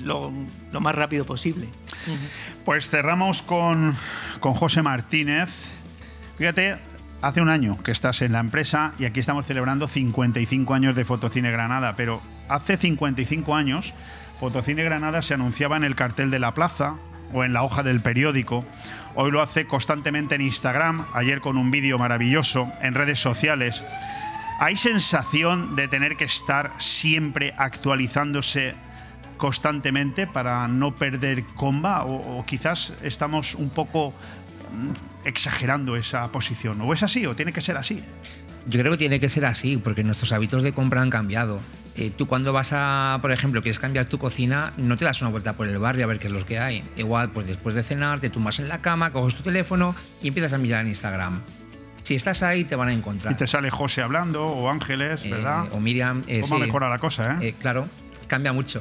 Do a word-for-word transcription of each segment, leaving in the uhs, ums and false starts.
lo, lo más rápido posible. Pues cerramos con, con José Martínez. Fíjate, hace un año que estás en la empresa y aquí estamos celebrando cincuenta y cinco años de Fotocine Granada, pero hace cincuenta y cinco años Fotocine Granada se anunciaba en el cartel de la plaza o en la hoja del periódico. Hoy lo hace constantemente en Instagram, ayer con un vídeo maravilloso, en redes sociales. ¿Hay sensación de tener que estar siempre actualizándose constantemente para no perder comba? O, o quizás estamos un poco exagerando esa posición. ¿O es así o tiene que ser así? Yo creo que tiene que ser así, porque nuestros hábitos de compra han cambiado. Eh, tú cuando vas a, por ejemplo, quieres cambiar tu cocina, no te das una vuelta por el barrio a ver qué es lo que hay. Igual, pues después de cenar, te tumbas en la cama, coges tu teléfono y empiezas a mirar en Instagram. Si estás ahí, te van a encontrar. Y te sale José hablando, o Ángeles, ¿verdad? Eh, o Miriam. Eh, ¿Cómo sí. mejora la cosa, eh? eh? Claro, cambia mucho.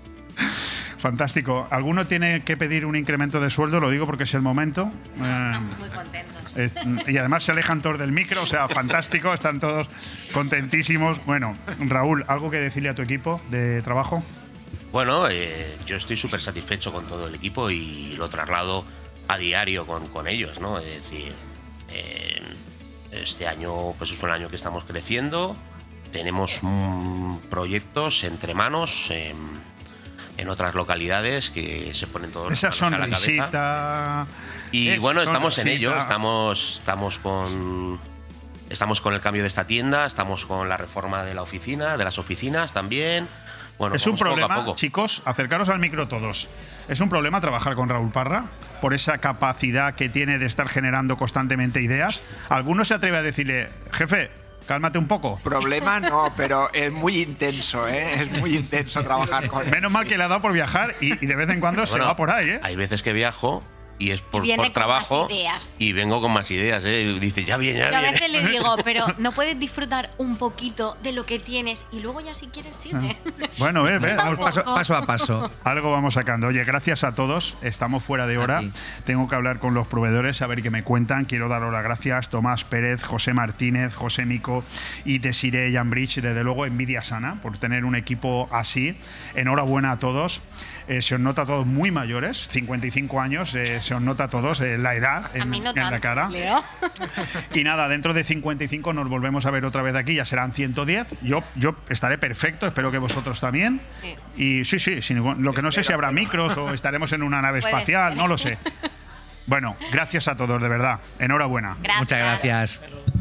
Fantástico. ¿Alguno tiene que pedir un incremento de sueldo? Lo digo porque es el momento. No, eh, estamos muy contentos. Eh, y además se alejan todos del micro, o sea, fantástico, están todos contentísimos. Bueno, Raúl, ¿algo que decirle a tu equipo de trabajo? Bueno, eh, yo estoy súper satisfecho con todo el equipo y lo traslado a diario con, con ellos, ¿no? Es decir, eh, este año pues es un año que estamos creciendo, tenemos mm, proyectos entre manos eh, en otras localidades que se ponen todos esa los manos a la sonrisita. cabeza. Y Esa bueno, estamos sonrisita. en ello, estamos, estamos con estamos con el cambio de esta tienda, estamos con la reforma de la oficina, de las oficinas también. Bueno, es un problema, poco a poco. Chicos, acercaros al micro todos. ¿Es un problema trabajar con Raúl Parra por esa capacidad que tiene de estar generando constantemente ideas? ¿Alguno se atreve a decirle, jefe, cálmate un poco? Problema no, pero es muy intenso, ¿eh? Es muy intenso trabajar con él. Menos mal que le ha dado por viajar y, y de vez en cuando bueno, se va por ahí, ¿eh? Hay veces que viajo y es por, Y viene por con trabajo más ideas. y vengo con más ideas, ¿eh? Dice, ya viene, ya Yo a viene. veces le digo, pero no puedes disfrutar un poquito de lo que tienes y luego ya si quieres sigue. Bueno, ve, ve, Vamos algo, paso, paso a paso. algo vamos sacando. Oye, gracias a todos. Estamos fuera de hora. A ti. Tengo que hablar con los proveedores, a ver qué me cuentan. Quiero daros las gracias. Tomás Pérez, José Martínez, José Mico y Desiree Jambridge. Desde luego, envidia sana por tener un equipo así. Enhorabuena a todos. Eh, se os nota a todos muy mayores, cincuenta y cinco años, eh, se os nota a todos eh, la edad en, A mí no en tanto, la cara. Leo. Y nada, dentro de cincuenta y cinco nos volvemos a ver otra vez aquí, ya serán ciento diez. Yo, yo estaré perfecto, espero que vosotros también. Sí. Y sí, sí, sin ningún- lo que no sé si habrá micros o estaremos en una nave Puede espacial, ser. no lo sé. Bueno, gracias a todos, de verdad. Enhorabuena. Gracias. Muchas gracias.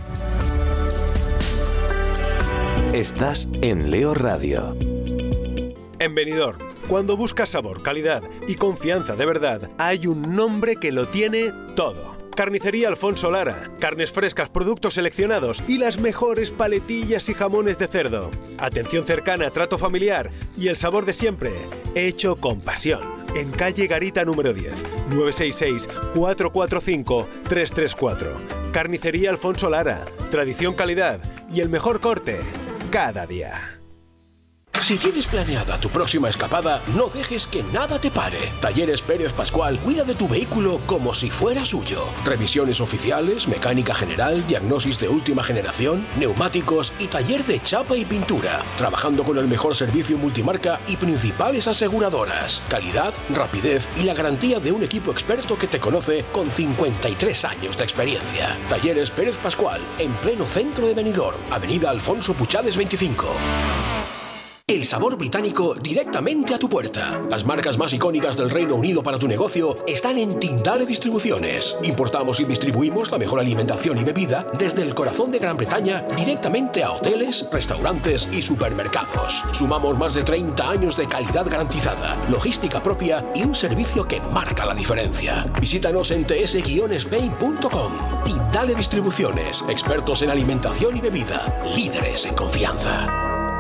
Estás en Leo Radio. En Benidorm, cuando buscas sabor, calidad y confianza de verdad, hay un nombre que lo tiene todo. Carnicería Alfonso Lara. Carnes frescas, productos seleccionados y las mejores paletillas y jamones de cerdo. Atención cercana, trato familiar y el sabor de siempre, hecho con pasión. En calle Garita número diez, nueve seis seis, cuatro cuatro cinco, tres tres cuatro. Carnicería Alfonso Lara. Tradición, calidad y el mejor corte cada día. Si tienes planeada tu próxima escapada, no dejes que nada te pare. Talleres Pérez Pascual cuida de tu vehículo como si fuera suyo. Revisiones oficiales, mecánica general, diagnosis de última generación, neumáticos y taller de chapa y pintura. Trabajando con el mejor servicio multimarca y principales aseguradoras. Calidad, rapidez y la garantía de un equipo experto que te conoce con cincuenta y tres años de experiencia. Talleres Pérez Pascual, en pleno centro de Benidorm, Avenida Alfonso Puchades veinticinco. El sabor británico directamente a tu puerta. Las marcas más icónicas del Reino Unido para tu negocio están en Tindale Distribuciones. Importamos y distribuimos la mejor alimentación y bebida desde el corazón de Gran Bretaña directamente a hoteles, restaurantes y supermercados. Sumamos más de treinta años de calidad garantizada, logística propia y un servicio que marca la diferencia. Visítanos en t s guion spain punto com. Tindale Distribuciones, expertos en alimentación y bebida, líderes en confianza.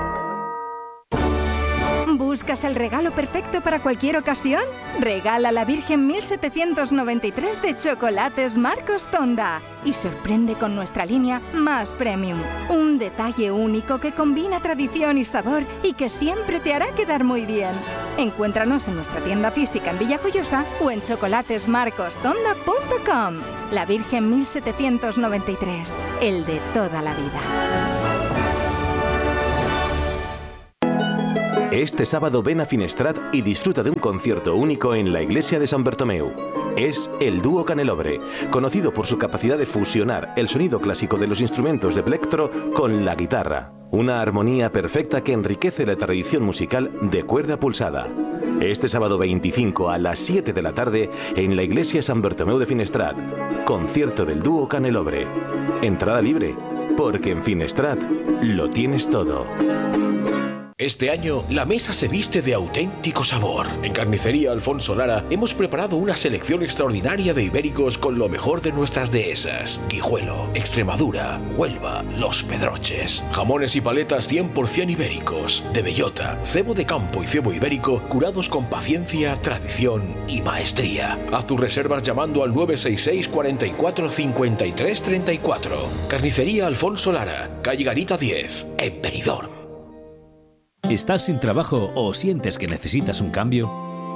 ¿Buscas el regalo perfecto para cualquier ocasión? Regala la Virgen mil setecientos noventa y tres de Chocolates Marcos Tonda y sorprende con nuestra línea más premium. Un detalle único que combina tradición y sabor y que siempre te hará quedar muy bien. Encuéntranos en nuestra tienda física en Villajoyosa o en chocolates marcos tonda punto com. La Virgen mil setecientos noventa y tres, el de toda la vida. Este sábado ven a Finestrat y disfruta de un concierto único en la iglesia de San Bartomeu. Es el dúo Canelobre, conocido por su capacidad de fusionar el sonido clásico de los instrumentos de plectro con la guitarra. Una armonía perfecta que enriquece la tradición musical de cuerda pulsada. Este sábado veinticinco a las siete de la tarde en la iglesia San Bartomeu de Finestrat. Concierto del dúo Canelobre. Entrada libre, porque en Finestrat lo tienes todo. Este año, la mesa se viste de auténtico sabor. En Carnicería Alfonso Lara hemos preparado una selección extraordinaria de ibéricos con lo mejor de nuestras dehesas. Guijuelo, Extremadura, Huelva, Los Pedroches. Jamones y paletas cien por ciento ibéricos. De bellota, cebo de campo y cebo ibérico, curados con paciencia, tradición y maestría. Haz tus reservas llamando al nueve seis seis, cuarenta y cuatro, cincuenta y tres, treinta y cuatro. Carnicería Alfonso Lara, calle Garita diez, en Benidorm. ¿Estás sin trabajo o sientes que necesitas un cambio?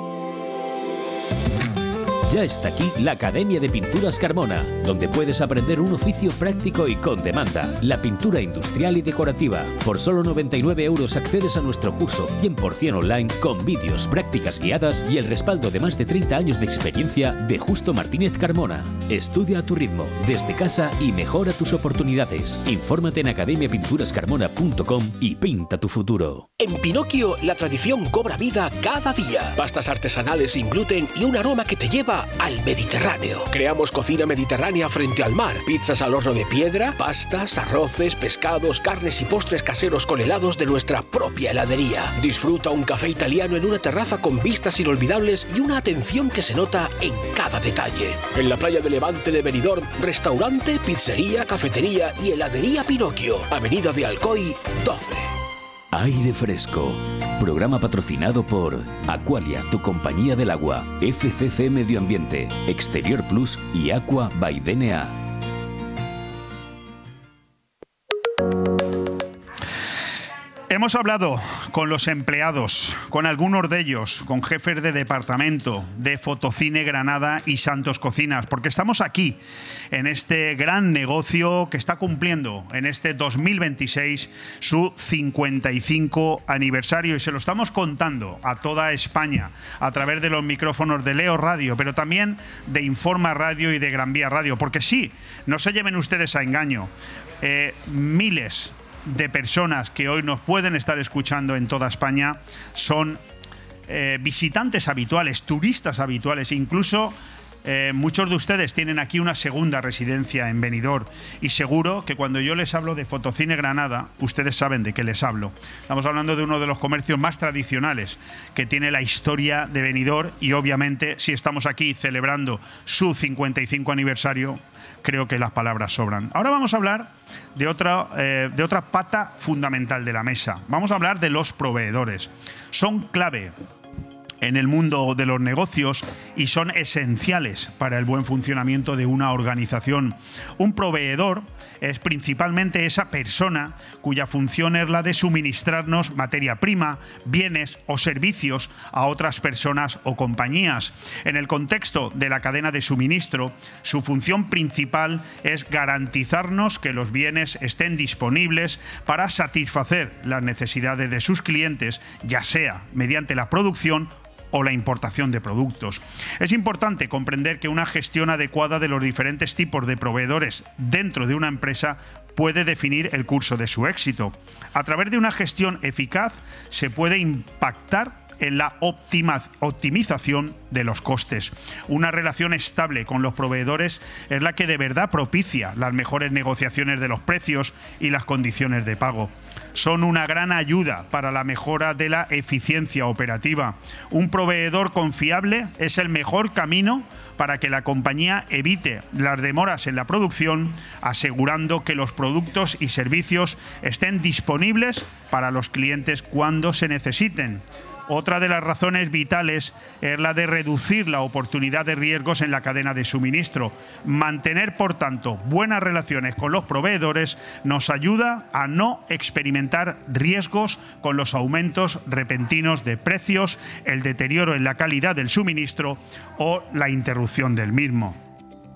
Ya está aquí la Academia de Pinturas Carmona, donde puedes aprender un oficio práctico y con demanda, la pintura industrial y decorativa. Por solo noventa y nueve euros accedes a nuestro curso cien por ciento online con vídeos, prácticas guiadas y el respaldo de más de treinta años de experiencia de Justo Martínez Carmona. Estudia a tu ritmo, desde casa y mejora tus oportunidades. Infórmate en academia pinturas carmona punto com y pinta tu futuro. En Pinocchio, la tradición cobra vida cada día. Pastas artesanales sin gluten y un aroma que te lleva al Mediterráneo. Creamos cocina mediterránea frente al mar. Pizzas al horno de piedra, pastas, arroces, pescados, carnes y postres caseros con helados de nuestra propia heladería. Disfruta un café italiano en una terraza con vistas inolvidables y una atención que se nota en cada detalle. En la playa de Levante de Benidorm, restaurante, pizzería, cafetería y heladería Pinocchio. Avenida de Alcoy, doce. Aire Fresco. Programa patrocinado por Aqualia, tu compañía del agua, F C C Medio Ambiente, Exterior Plus y Aqua by D N A. Hemos hablado con los empleados, con algunos de ellos, con jefes de departamento de Fotocine Granada y Santos Cocinas, porque estamos aquí en este gran negocio que está cumpliendo en este dos mil veintiséis su cincuenta y cinco aniversario, y se lo estamos contando a toda España a través de los micrófonos de Leo Radio, pero también de Informa Radio y de Gran Vía Radio, porque sí, no se lleven ustedes a engaño, eh, miles de personas que hoy nos pueden estar escuchando en toda España son eh, visitantes habituales, turistas habituales, incluso eh, muchos de ustedes tienen aquí una segunda residencia en Benidorm, y seguro que cuando yo les hablo de Fotocine Granada, ustedes saben de qué les hablo. Estamos hablando de uno de los comercios más tradicionales que tiene la historia de Benidorm, y obviamente si estamos aquí celebrando su cincuenta y cinco aniversario, creo que las palabras sobran. Ahora vamos a hablar de otra, eh, de otra pata fundamental de la mesa. Vamos a hablar de los proveedores. Son clave en el mundo de los negocios y son esenciales para el buen funcionamiento de una organización. Un proveedor es principalmente esa persona cuya función es la de suministrarnos materia prima, bienes o servicios a otras personas o compañías. En el contexto de la cadena de suministro, su función principal es garantizarnos que los bienes estén disponibles para satisfacer las necesidades de sus clientes, ya sea mediante la producción o la importación de productos. Es importante comprender que una gestión adecuada de los diferentes tipos de proveedores dentro de una empresa puede definir el curso de su éxito. A través de una gestión eficaz se puede impactar en la optima, optimización de los costes. Una relación estable con los proveedores es la que de verdad propicia las mejores negociaciones de los precios y las condiciones de pago. Son una gran ayuda para la mejora de la eficiencia operativa. Un proveedor confiable es el mejor camino para que la compañía evite las demoras en la producción, asegurando que los productos y servicios estén disponibles para los clientes cuando se necesiten. Otra de las razones vitales es la de reducir la oportunidad de riesgos en la cadena de suministro. Mantener, por tanto, buenas relaciones con los proveedores nos ayuda a no experimentar riesgos con los aumentos repentinos de precios, el deterioro en la calidad del suministro o la interrupción del mismo.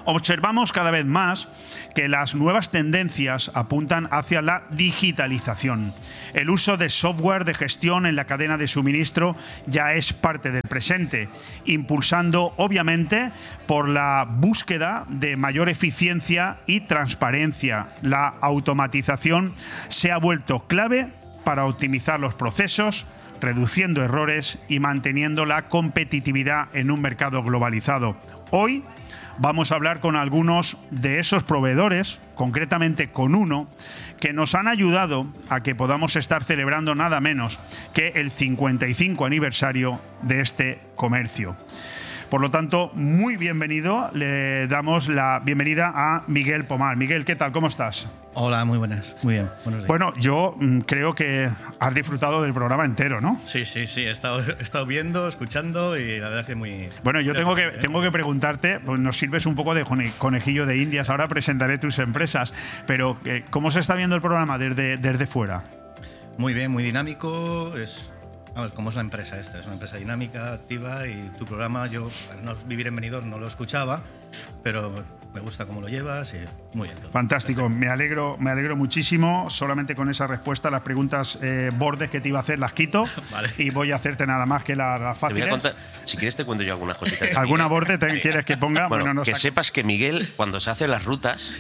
Observamos cada vez más que las nuevas tendencias apuntan hacia la digitalización. El uso de software de gestión en la cadena de suministro ya es parte del presente, impulsando obviamente por la búsqueda de mayor eficiencia y transparencia. La automatización se ha vuelto clave para optimizar los procesos, reduciendo errores y manteniendo la competitividad en un mercado globalizado. Hoy vamos a hablar con algunos de esos proveedores, concretamente con uno, que nos han ayudado a que podamos estar celebrando nada menos que el cincuenta y cinco aniversario de este comercio. Por lo tanto, muy bienvenido. Le damos la bienvenida a Miguel Pomar. Miguel, ¿qué tal? ¿Cómo estás? Hola, muy buenas. Muy bien. Buenos días. Bueno, yo mm, creo que has disfrutado del programa entero, ¿no? Sí, sí, sí. He estado, he estado viendo, escuchando y la verdad que muy... Bueno, yo tengo que, tengo que preguntarte, pues nos sirves un poco de conejillo de indias. Ahora presentaré tus empresas, pero eh, ¿cómo se está viendo el programa desde, desde fuera? Muy bien, muy dinámico. Es... A ver, ¿cómo es la empresa esta? Es una empresa dinámica, activa, y tu programa, yo al no vivir en Benidorm no lo escuchaba, pero me gusta cómo lo llevas y muy bien. Todo. Fantástico, me alegro, me alegro muchísimo. Solamente con esa respuesta las preguntas eh, bordes que te iba a hacer las quito. Vale. Y voy a hacerte nada más que las la fáciles. Te voy a contar, si quieres te cuento yo algunas cositas. ¿Alguna borde te quieres que ponga? Bueno, bueno no que saco. sepas que Miguel, cuando se hace las rutas,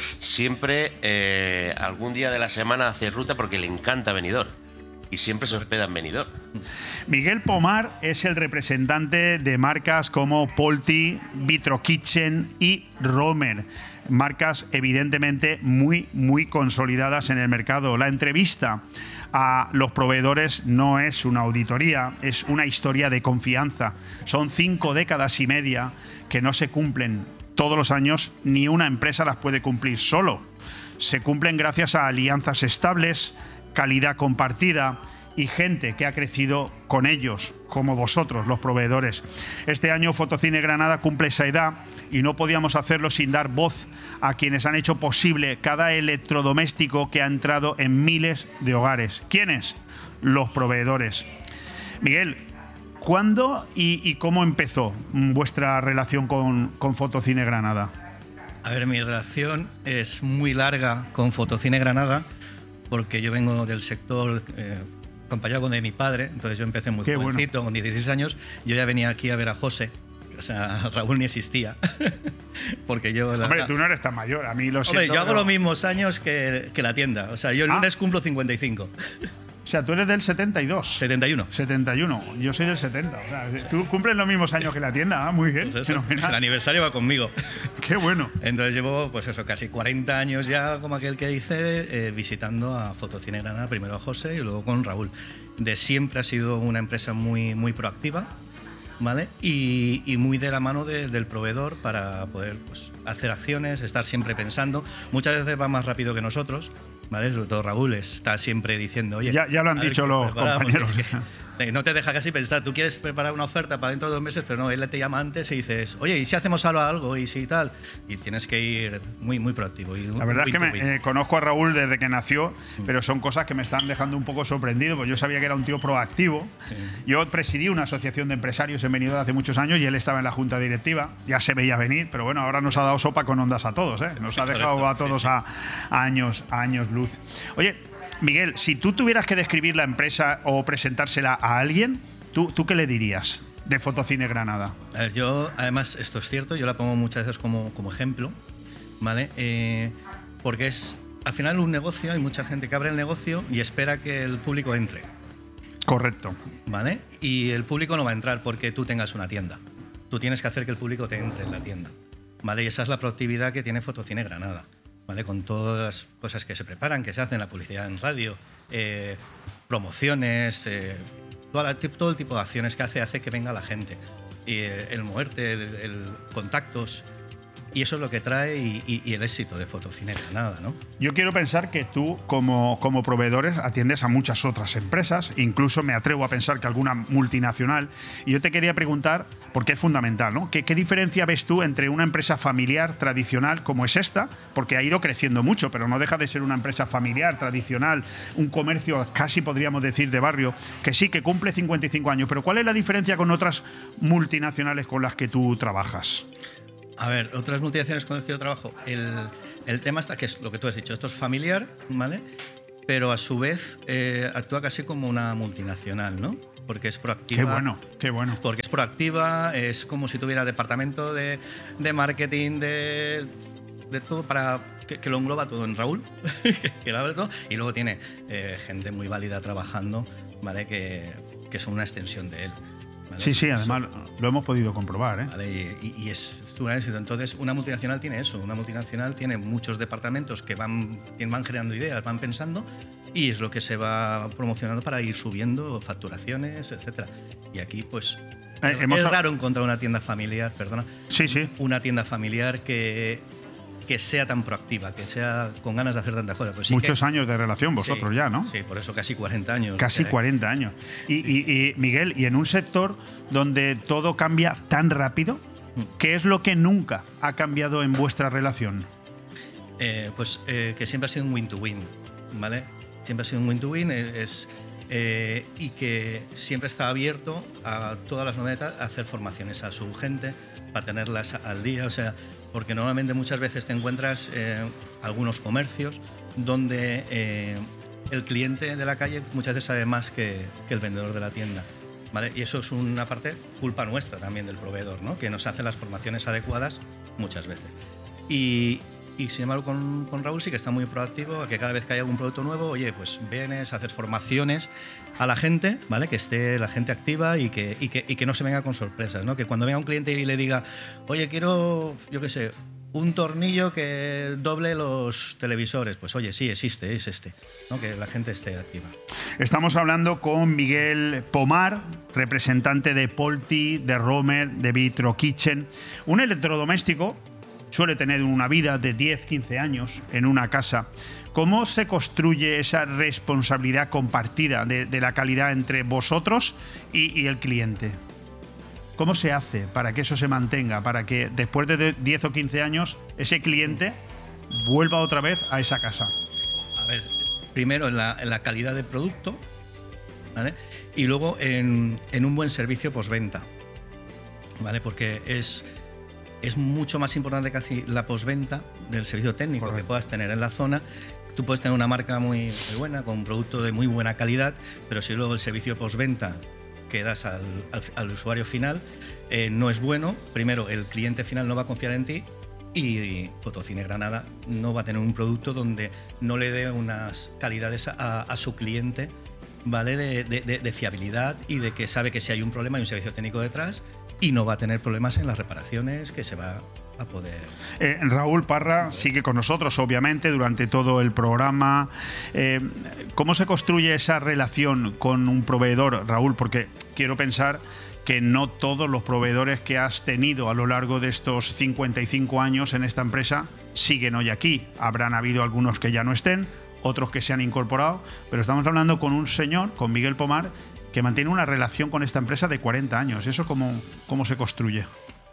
siempre eh, algún día de la semana hace ruta porque le encanta Benidorm. Y siempre se hospeda en Benidorm. Miguel Pomar es el representante de marcas como Polti, Vitro Kitchen y Romer. Marcas evidentemente muy, muy consolidadas en el mercado. La entrevista a los proveedores no es una auditoría, es una historia de confianza. Son cinco décadas y media que no se cumplen todos los años, ni una empresa las puede cumplir solo. Se cumplen gracias a alianzas estables, calidad compartida y gente que ha crecido con ellos, como vosotros, los proveedores. Este año Fotocine Granada cumple esa edad y no podíamos hacerlo sin dar voz a quienes han hecho posible cada electrodoméstico que ha entrado en miles de hogares. ¿Quiénes? Los proveedores. Miguel, ¿cuándo y, y cómo empezó vuestra relación con, con Fotocine Granada? A ver, mi relación es muy larga con Fotocine Granada, porque yo vengo del sector eh, acompañado de mi padre, entonces yo empecé muy Qué jovencito, bueno. Con dieciséis años, yo ya venía aquí a ver a José, o sea, Raúl ni existía, porque yo... Hombre, la, tú no eres tan mayor, a mí lo siento. Hombre, yo pero... hago los mismos años que, que la tienda, o sea, yo el ah. lunes cumplo cincuenta y cinco. O sea, tú eres del setenta y dos. setenta y uno. setenta y uno. Yo soy del setenta. O sea, tú cumples los mismos años que la tienda. Ah, muy bien. Pues eso, el aniversario va conmigo. Qué bueno. Entonces llevo, pues eso, casi cuarenta años ya, como aquel que dice, eh, visitando a Fotocine Granada, primero a José y luego con Raúl. De siempre ha sido una empresa muy, muy proactiva, ¿vale? Y, y muy de la mano de, del proveedor para poder pues, hacer acciones, estar siempre pensando. Muchas veces va más rápido que nosotros, ¿vale? Sobre todo Raúl está siempre diciendo, oye... Ya, ya lo han dicho los compañeros. No te deja casi pensar, tú quieres preparar una oferta para dentro de dos meses, pero no, él te llama antes y dices, oye, ¿y si hacemos algo, algo y si tal? Y tienes que ir muy, muy proactivo. Y la verdad es que me, eh, conozco a Raúl desde que nació, sí. Pero son cosas que me están dejando un poco sorprendido, porque yo sabía que era un tío proactivo. Sí. Yo presidí una asociación de empresarios en Benidorm hace muchos años y él estaba en la junta directiva, ya se veía venir, pero bueno, ahora nos ha dado sopa con ondas a todos, ¿eh? Nos ha dejado Correcto, a todos sí, sí. A, a, años, a años luz. Oye, Miguel, si tú tuvieras que describir la empresa o presentársela a alguien, ¿tú, tú qué le dirías de Fotocine Granada? A ver, yo, además, esto es cierto, yo la pongo muchas veces como, como ejemplo, ¿vale? Eh, porque es, al final, un negocio, hay mucha gente que abre el negocio y espera que el público entre. Correcto. ¿Vale? Y el público no va a entrar porque tú tengas una tienda. Tú tienes que hacer que el público te entre en la tienda, ¿vale? Y esa es la proactividad que tiene Fotocine Granada. ¿Vale? Con todas las cosas que se preparan, que se hacen, la publicidad en radio, eh, promociones, eh, toda la, todo el tipo de acciones que hace, hace que venga la gente. Y eh, el moverte, el, el contactos, y eso es lo que trae y, y, y el éxito de Fotocine Granada, ¿no? Yo quiero pensar que tú, como, como proveedores, atiendes a muchas otras empresas, incluso me atrevo a pensar que alguna multinacional. Y yo te quería preguntar, porque es fundamental, ¿no? ¿Qué, qué diferencia ves tú entre una empresa familiar tradicional como es esta? Porque ha ido creciendo mucho, pero no deja de ser una empresa familiar, tradicional, un comercio casi podríamos decir de barrio, que sí, que cumple cincuenta y cinco años. Pero ¿cuál es la diferencia con otras multinacionales con las que tú trabajas? A ver, otras multinacionales con las que yo trabajo, el, el tema está que es lo que tú has dicho, esto es familiar, ¿vale? Pero a su vez eh, actúa casi como una multinacional, ¿no? Porque es proactiva. Qué bueno, qué bueno. Porque es proactiva, es como si tuviera departamento de, de marketing, de, de todo, para que, que lo engloba todo en Raúl, que lo abre todo, y luego tiene eh, gente muy válida trabajando, ¿vale? Que, que son una extensión de él. ¿Vale? Sí, sí, además lo hemos podido comprobar, ¿eh? ¿Vale? Y, y es un éxito. Entonces, una multinacional tiene eso. Una multinacional tiene muchos departamentos que van, que van generando ideas, van pensando, y es lo que se va promocionando para ir subiendo facturaciones, etcétera. Y aquí, pues, eh, hemos... es raro encontrar una tienda familiar, perdona. Sí, sí. Una tienda familiar que, que sea tan proactiva, que sea con ganas de hacer tantas cosas. Pues sí Muchos que, años de relación vosotros sí, ya, ¿no? Sí, por eso casi cuarenta años. Casi que, cuarenta años. Y, y, y, Miguel, y en un sector donde todo cambia tan rápido, ¿qué es lo que nunca ha cambiado en vuestra relación? Eh, pues eh, que siempre ha sido un win-to-win, ¿vale? Siempre ha sido un win-to-win es, eh, y que siempre está abierto a todas las novedades, a hacer formaciones a su gente, para tenerlas al día, o sea, porque normalmente muchas veces te encuentras eh, algunos comercios donde eh, el cliente de la calle muchas veces sabe más que, que el vendedor de la tienda, ¿vale? Y eso es una parte culpa nuestra también del proveedor, ¿no? Que nos hace las formaciones adecuadas muchas veces. Y, y sin embargo con, con Raúl sí que está muy proactivo, a que cada vez que hay algún producto nuevo, oye, pues vienes a hacer formaciones a la gente, ¿vale? Que esté la gente activa y que, y que, y que no se venga con sorpresas, ¿no? Que cuando venga un cliente y le diga, oye, quiero, yo qué sé, un tornillo que doble los televisores, pues oye, sí, existe, es este, ¿no? Que la gente esté activa. Estamos hablando con Miguel Pomar, representante de Polti, de Romer, de Vitro Kitchen. Un electrodoméstico suele tener una vida de diez, quince años en una casa. ¿Cómo se construye esa responsabilidad compartida de, de la calidad entre vosotros y, y el cliente? ¿Cómo se hace para que eso se mantenga, para que después de diez o quince años ese cliente vuelva otra vez a esa casa? A ver, primero en la, en la calidad del producto, ¿vale? Y luego en, en un buen servicio postventa, ¿vale? Porque es... es mucho más importante casi la postventa del servicio técnico Correcto. Que puedas tener en la zona. Tú puedes tener una marca muy, muy buena, con un producto de muy buena calidad, pero si luego el servicio postventa que das al, al, al usuario final eh, no es bueno, primero el cliente final no va a confiar en ti y, y Fotocine Granada no va a tener un producto donde no le dé unas calidades a, a su cliente, ¿vale? De, de, de, de fiabilidad y de que sabe que si hay un problema hay un servicio técnico detrás y no va a tener problemas en las reparaciones, que se va a poder... Eh, Raúl Parra sigue con nosotros, obviamente, durante todo el programa. Eh, ¿Cómo se construye esa relación con un proveedor, Raúl? Porque quiero pensar que no todos los proveedores que has tenido a lo largo de estos cincuenta y cinco años en esta empresa siguen hoy aquí. Habrán habido algunos que ya no estén, otros que se han incorporado, pero estamos hablando con un señor, con Miguel Pomar, que mantiene una relación con esta empresa de cuarenta años. ¿Eso cómo, cómo se construye?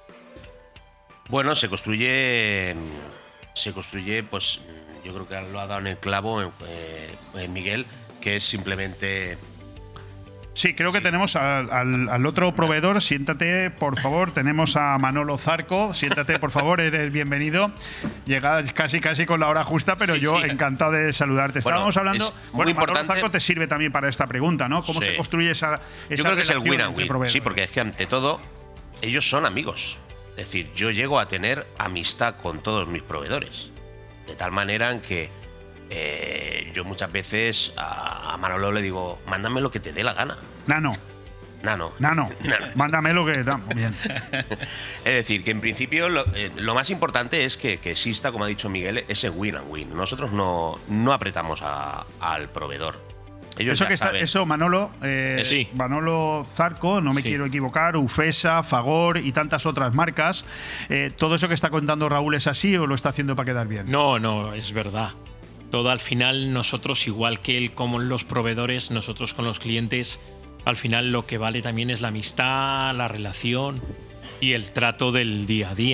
Bueno, se construye, se construye, pues yo creo que lo ha dado en el clavo eh, eh, Miguel, que es simplemente... Sí, creo que tenemos al, al, al otro proveedor. Siéntate, por favor. Tenemos a Manolo Zarco. Siéntate, por favor, eres bienvenido. Llega casi casi con la hora justa, pero sí, yo sí. encantado de saludarte. Bueno, Estábamos hablando... Bueno, Manolo Zarco te sirve también para esta pregunta, ¿no? ¿Cómo sí. se construye esa, esa Yo creo que es el win and win. Sí, porque es que ante todo, ellos son amigos. Es decir, yo llego a tener amistad con todos mis proveedores. De tal manera en que eh, yo muchas veces a, a Manolo le digo, mándame lo que te dé la gana. Nano. Nano. Nano. Nano. Mándame lo que da. Bien. Es decir, que en principio lo, eh, lo más importante es que, que exista, como ha dicho Miguel, ese win and win. Nosotros no, no apretamos a, al proveedor. Ellos eso que está, eso Manolo, eh, sí. Manolo Zarco, no me sí. quiero equivocar, Ufesa, Fagor y tantas otras marcas. Eh, ¿Todo eso que está contando Raúl es así o lo está haciendo para quedar bien? No, no, es verdad. Todo al final nosotros, igual que él como los proveedores, nosotros con los clientes, al final lo que vale también es la amistad, la relación y el trato del día a día.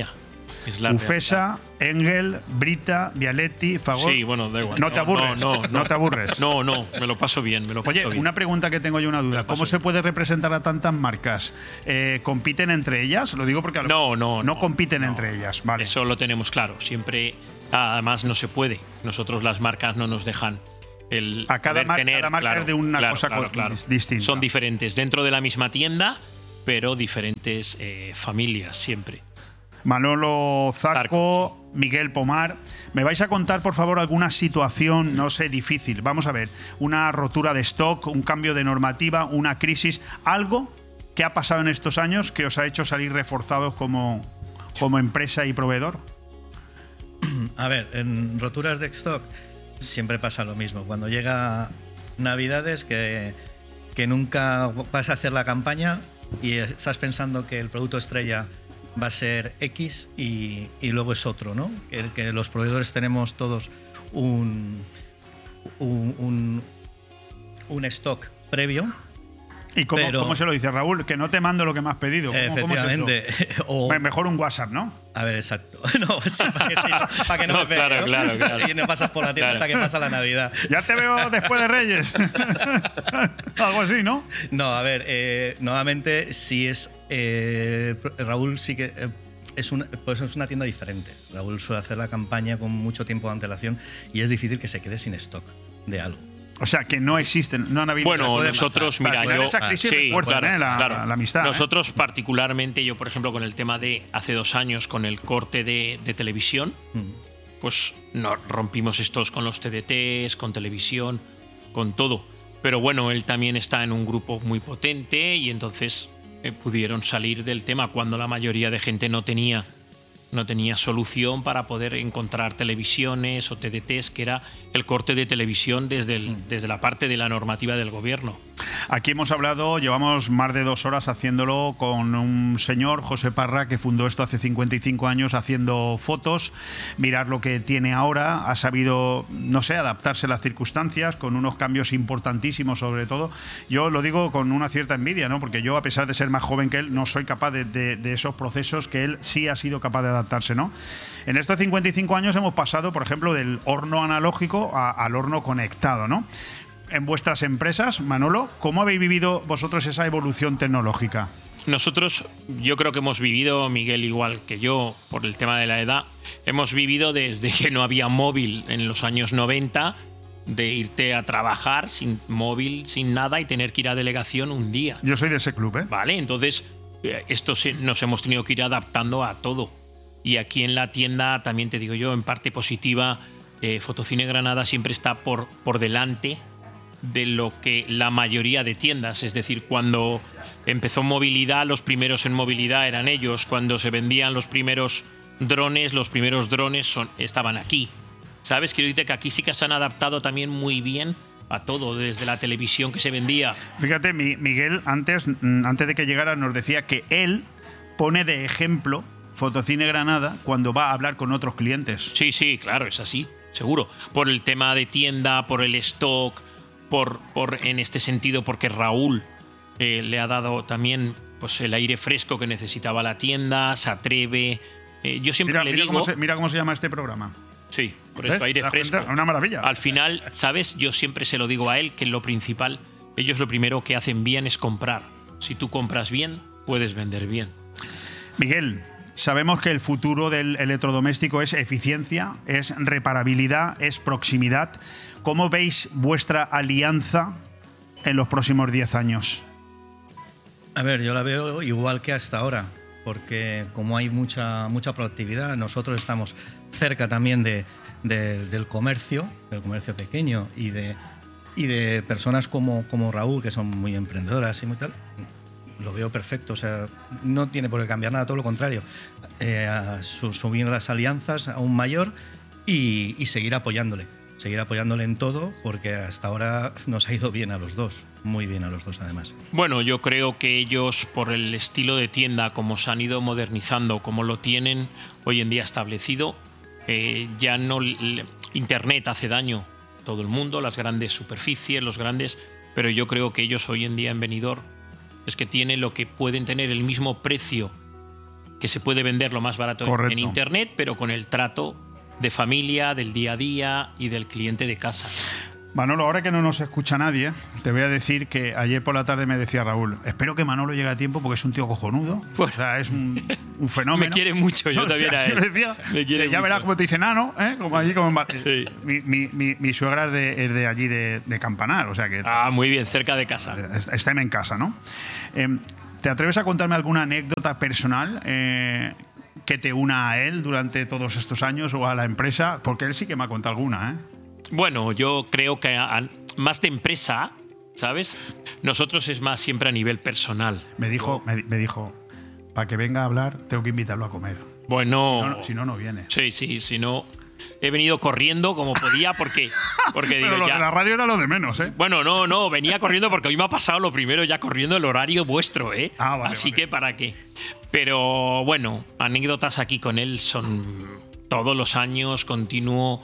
Es la Ufesa, Engel, Brita, Vialetti, Fagor. Sí, bueno, da igual. No te aburres. No, no, no, no te aburres. No, no, me lo paso bien. Me lo paso Oye, bien. una pregunta que tengo yo, una duda. ¿Cómo se puede representar a tantas marcas? Eh, ¿Compiten entre ellas? Lo digo porque a lo No, no, no compiten entre ellas. Vale. Eso lo tenemos claro. Siempre, además, no se puede. Nosotros las marcas no nos dejan el A cada, poder mar- tener, cada marca claro, es de una claro, cosa claro, co- claro. distinta. Son diferentes dentro de la misma tienda, pero diferentes eh, familias siempre. Manolo Zarco, Miguel Pomar. ¿Me vais a contar, por favor, alguna situación, no sé, difícil? Vamos a ver, una rotura de stock, un cambio de normativa, una crisis, algo que ha pasado en estos años que os ha hecho salir reforzados como, como empresa y proveedor. A ver, en roturas de stock siempre pasa lo mismo. Cuando llega Navidades, que, que nunca vas a hacer la campaña y estás pensando que el producto estrella va a ser X y, y luego es otro, ¿no? Que, que los proveedores tenemos todos un, un, un, un stock previo. ¿Y cómo, pero, cómo se lo dice Raúl? Que no te mando lo que me has pedido. ¿Cómo, efectivamente. ¿cómo es eso? O, Mejor un WhatsApp, ¿no? A ver, exacto. No, sí, para que, sí, para que no, No, me pegue, claro, ¿no? claro, claro. Y no pasas por la tienda Claro. hasta que pasa la Navidad. Ya te veo después de Reyes. Algo así, ¿no? No, a ver, eh, nuevamente, si es. Eh, Raúl sí que. Eh, es una, pues es una tienda diferente. Raúl suele hacer la campaña con mucho tiempo de antelación y es difícil que se quede sin stock de algo. O sea, que no existen, no han habido... Bueno, o sea, nosotros, para mira, crear yo. esa crisis sí, refuerzan, claro, ¿eh? la, claro. la amistad. ¿eh? Nosotros, particularmente, yo, por ejemplo, con el tema de hace dos años, con el corte de, de televisión, Mm. pues nos rompimos estos con los T D Ts, con televisión, con todo. Pero bueno, él también está en un grupo muy potente y entonces eh, pudieron salir del tema cuando la mayoría de gente no tenía, no tenía solución para poder encontrar televisiones o T D Ts, que era el corte de televisión desde, el, desde la parte de la normativa del gobierno. Aquí hemos hablado, llevamos más de dos horas haciéndolo con un señor, José Parra, que fundó esto hace cincuenta y cinco años haciendo fotos. Mirar lo que tiene ahora, ha sabido, no sé, adaptarse a las circunstancias con unos cambios importantísimos sobre todo. Yo lo digo con una cierta envidia, ¿no? Porque yo, a pesar de ser más joven que él, no soy capaz de, de, de esos procesos que él sí ha sido capaz de adaptarse, ¿no? En estos cincuenta y cinco años hemos pasado, por ejemplo, del horno analógico a, al horno conectado, ¿no? En vuestras empresas, Manolo, ¿cómo habéis vivido vosotros esa evolución tecnológica? Nosotros, yo creo que hemos vivido, Miguel igual que yo, por el tema de la edad, hemos vivido desde que no había móvil en los años noventa, de irte a trabajar sin móvil, sin nada y tener que ir a delegación un día. Yo soy de ese club, ¿eh? Vale, entonces eh, esto se, nos hemos tenido que ir adaptando a todo. Y aquí en la tienda, también te digo yo, en parte positiva, eh, Fotocine Granada siempre está por, por delante de lo que la mayoría de tiendas, es decir, cuando empezó movilidad, los primeros en movilidad eran ellos, cuando se vendían los primeros drones, los primeros drones son, estaban aquí. ¿Sabes? Quiero decirte que aquí sí que se han adaptado también muy bien a todo, desde la televisión que se vendía. Fíjate, mi, Miguel, antes, antes de que llegara, nos decía que él pone de ejemplo Fotocine Granada cuando va a hablar con otros clientes. Sí, sí, claro, es así, seguro. Por el tema de tienda, por el stock, por, por en este sentido, porque Raúl eh, le ha dado también pues, el aire fresco que necesitaba la tienda, se atreve. Eh, yo siempre Mira, le mira digo. Cómo se, mira cómo se llama este programa. Sí, por ¿Ves? eso, aire ¿Te das fresco. cuenta? Una maravilla. Al final, ¿sabes? Yo siempre se lo digo a él que lo principal, ellos lo primero que hacen bien es comprar. Si tú compras bien, puedes vender bien. Miguel, sabemos que el futuro del electrodoméstico es eficiencia, es reparabilidad, es proximidad. ¿Cómo veis vuestra alianza en los próximos diez años? A ver, yo la veo igual que hasta ahora, porque como hay mucha, mucha proactividad, nosotros estamos cerca también de, de, del comercio, del comercio pequeño y de, y de personas como, como Raúl, que son muy emprendedoras y muy tal. Lo veo perfecto, o sea, no tiene por qué cambiar nada, todo lo contrario. Eh, su, subir las alianzas aún mayor y, y seguir apoyándole. Seguir apoyándole en todo, porque hasta ahora nos ha ido bien a los dos, muy bien a los dos además. Bueno, yo creo que ellos, por el estilo de tienda, como se han ido modernizando, como lo tienen hoy en día establecido, eh, ya no... Internet hace daño a todo el mundo, las grandes superficies, los grandes... Pero yo creo que ellos hoy en día en Benidorm es que tienen lo que pueden tener el mismo precio que se puede vender lo más barato Correcto. en internet, pero con el trato de familia, del día a día y del cliente de casa. Manolo, ahora que no nos escucha nadie, te voy a decir que ayer por la tarde me decía Raúl, espero que Manolo llegue a tiempo porque es un tío cojonudo. Pues, o sea, es un, un fenómeno. Me quiere mucho, yo No, también o sea, a él. yo le decía, Me quiere ya mucho. verás cómo te dice nano, ¿eh? Como allí, como en Bar- Sí. mi, mi, mi, mi suegra es de, es de allí, de, de Campanar, o sea que... Ah, muy bien, cerca de casa. Está en casa, ¿no? Eh, ¿Te atreves a contarme alguna anécdota personal eh, que te una a él durante todos estos años o a la empresa? Porque él sí que me ha contado alguna, ¿eh? Bueno, yo creo que a- más de empresa, ¿sabes? Nosotros es más siempre a nivel personal. Me dijo, me, me dijo, para que venga a hablar, tengo que invitarlo a comer. Bueno. Si no, no, si no, no viene. Sí, sí, si no. He venido corriendo como podía porque, porque digo Pero lo ya. de la radio era lo de menos, ¿eh? Bueno, no, no, venía corriendo porque hoy me ha pasado lo primero ya corriendo el horario vuestro, ¿eh? Ah, vale, Así vale. que para qué. Pero bueno, anécdotas aquí con él son todos los años, continuo,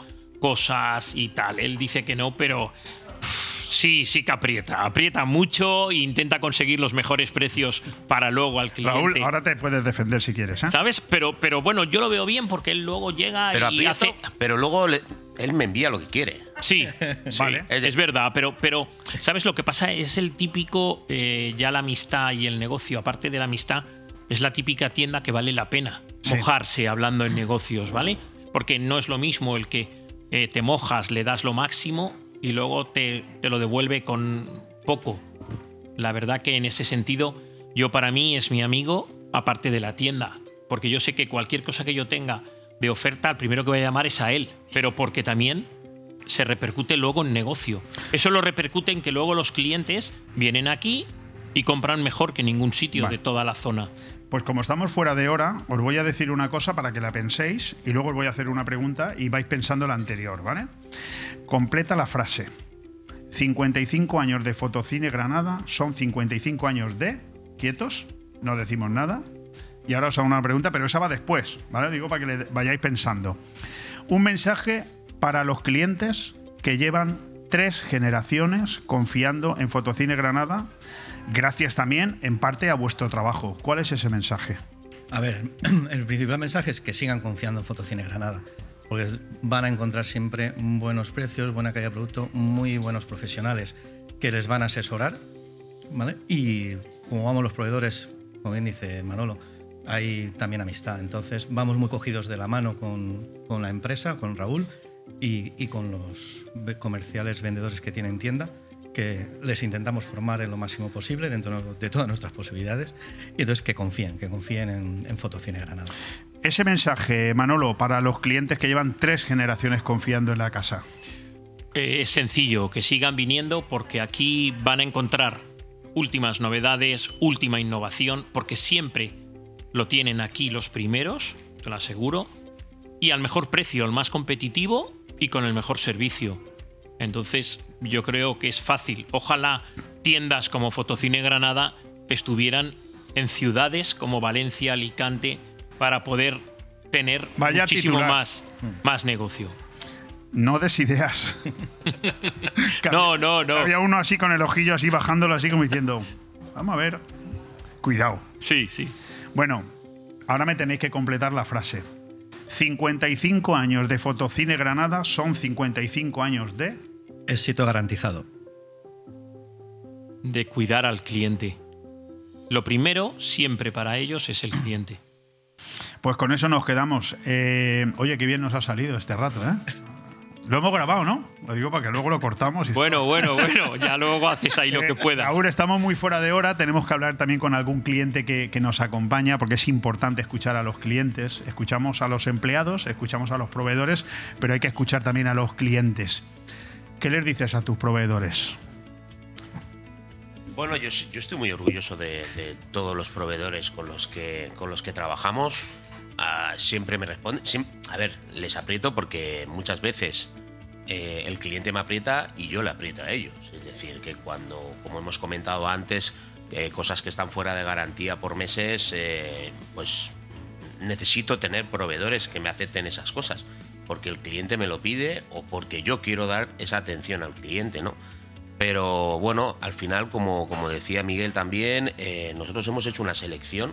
cosas y tal. Él dice que no, pero pff, sí, sí que aprieta. Aprieta mucho e intenta conseguir los mejores precios para luego al cliente. Raúl, ahora te puedes defender si quieres, ¿eh? ¿Sabes? Pero, pero bueno, yo lo veo bien porque él luego llega Pero y aprieto, hace. pero luego le- él me envía lo que quiere. Sí, sí, Vale. es verdad, pero, pero ¿sabes lo que pasa? Es el típico, eh, ya la amistad y el negocio, aparte de la amistad, es la típica tienda que vale la pena Sí. mojarse hablando en negocios, ¿vale? Porque no es lo mismo el que eh, te mojas, le das lo máximo y luego te, te lo devuelve con poco. La verdad que en ese sentido, yo para mí es mi amigo, aparte de la tienda, porque yo sé que cualquier cosa que yo tenga de oferta, el primero que voy a llamar es a él, pero porque también se repercute luego en negocio. Eso lo repercute en que luego los clientes vienen aquí y compran mejor que en ningún sitio Vale. de toda la zona. Pues como estamos fuera de hora, os voy a decir una cosa para que la penséis y luego os voy a hacer una pregunta y vais pensando la anterior, ¿vale? Completa la frase. cincuenta y cinco años de Fotocine Granada son cincuenta y cinco años de... ¿Quietos? No decimos nada. Y ahora os hago una pregunta, pero esa va después, ¿vale? Digo para que le vayáis pensando. Un mensaje para los clientes que llevan tres generaciones confiando en Fotocine Granada, gracias también en parte a vuestro trabajo. ¿Cuál es ese mensaje? A ver, el principal mensaje es que sigan confiando en Fotocine Granada, porque van a encontrar siempre buenos precios, buena calidad de producto, muy buenos profesionales que les van a asesorar, ¿vale? Y como vamos los proveedores, como bien dice Manolo, hay también amistad. Entonces vamos muy cogidos de la mano con, con la empresa, con Raúl y, y con los ve- comerciales vendedores que tienen tienda, que les intentamos formar en lo máximo posible dentro de todas nuestras posibilidades, y entonces que confíen, que confíen en, en Fotocine Granada. Ese mensaje, Manolo, para los clientes que llevan tres generaciones confiando en la casa. Eh, es sencillo, que sigan viniendo porque aquí van a encontrar últimas novedades, última innovación, porque siempre lo tienen aquí los primeros, te lo aseguro, y al mejor precio, al más competitivo y con el mejor servicio. Entonces yo creo que es fácil. Ojalá tiendas como Fotocine Granada estuvieran en ciudades como Valencia, Alicante, para poder tener Vaya muchísimo titular. más, más negocio. No des ideas. No, no, no. Había uno así con el ojillo así bajándolo así como diciendo, vamos a ver, cuidado. Sí, sí. Bueno, ahora me tenéis que completar la frase. cincuenta y cinco años de Fotocine Granada son cincuenta y cinco años de... Éxito garantizado. De cuidar al cliente. Lo primero siempre para ellos es el cliente. Pues con eso nos quedamos. Eh, oye, qué bien nos ha salido este rato, ¿eh? Lo hemos grabado, ¿no? Lo digo para que luego lo cortamos. Y Bueno, bueno, bueno, ya luego haces ahí lo Eh, que puedas. Raúl, estamos muy fuera de hora. Tenemos que hablar también con algún cliente que, que nos acompaña, porque es importante escuchar a los clientes. Escuchamos a los empleados, escuchamos a los proveedores, pero hay que escuchar también a los clientes. ¿Qué les dices a tus proveedores? Bueno, yo, yo estoy muy orgulloso de, de todos los proveedores con los que, con los que trabajamos. Ah, siempre me responden. Siem- a ver, les aprieto porque muchas veces eh, el cliente me aprieta y yo le aprieto a ellos. Es decir, que cuando, como hemos comentado antes, eh, cosas que están fuera de garantía por meses, eh, pues necesito tener proveedores que me acepten esas cosas. Porque el cliente me lo pide o porque yo quiero dar esa atención al cliente, ¿no? Pero bueno, al final, como, como decía Miguel también, eh, nosotros hemos hecho una selección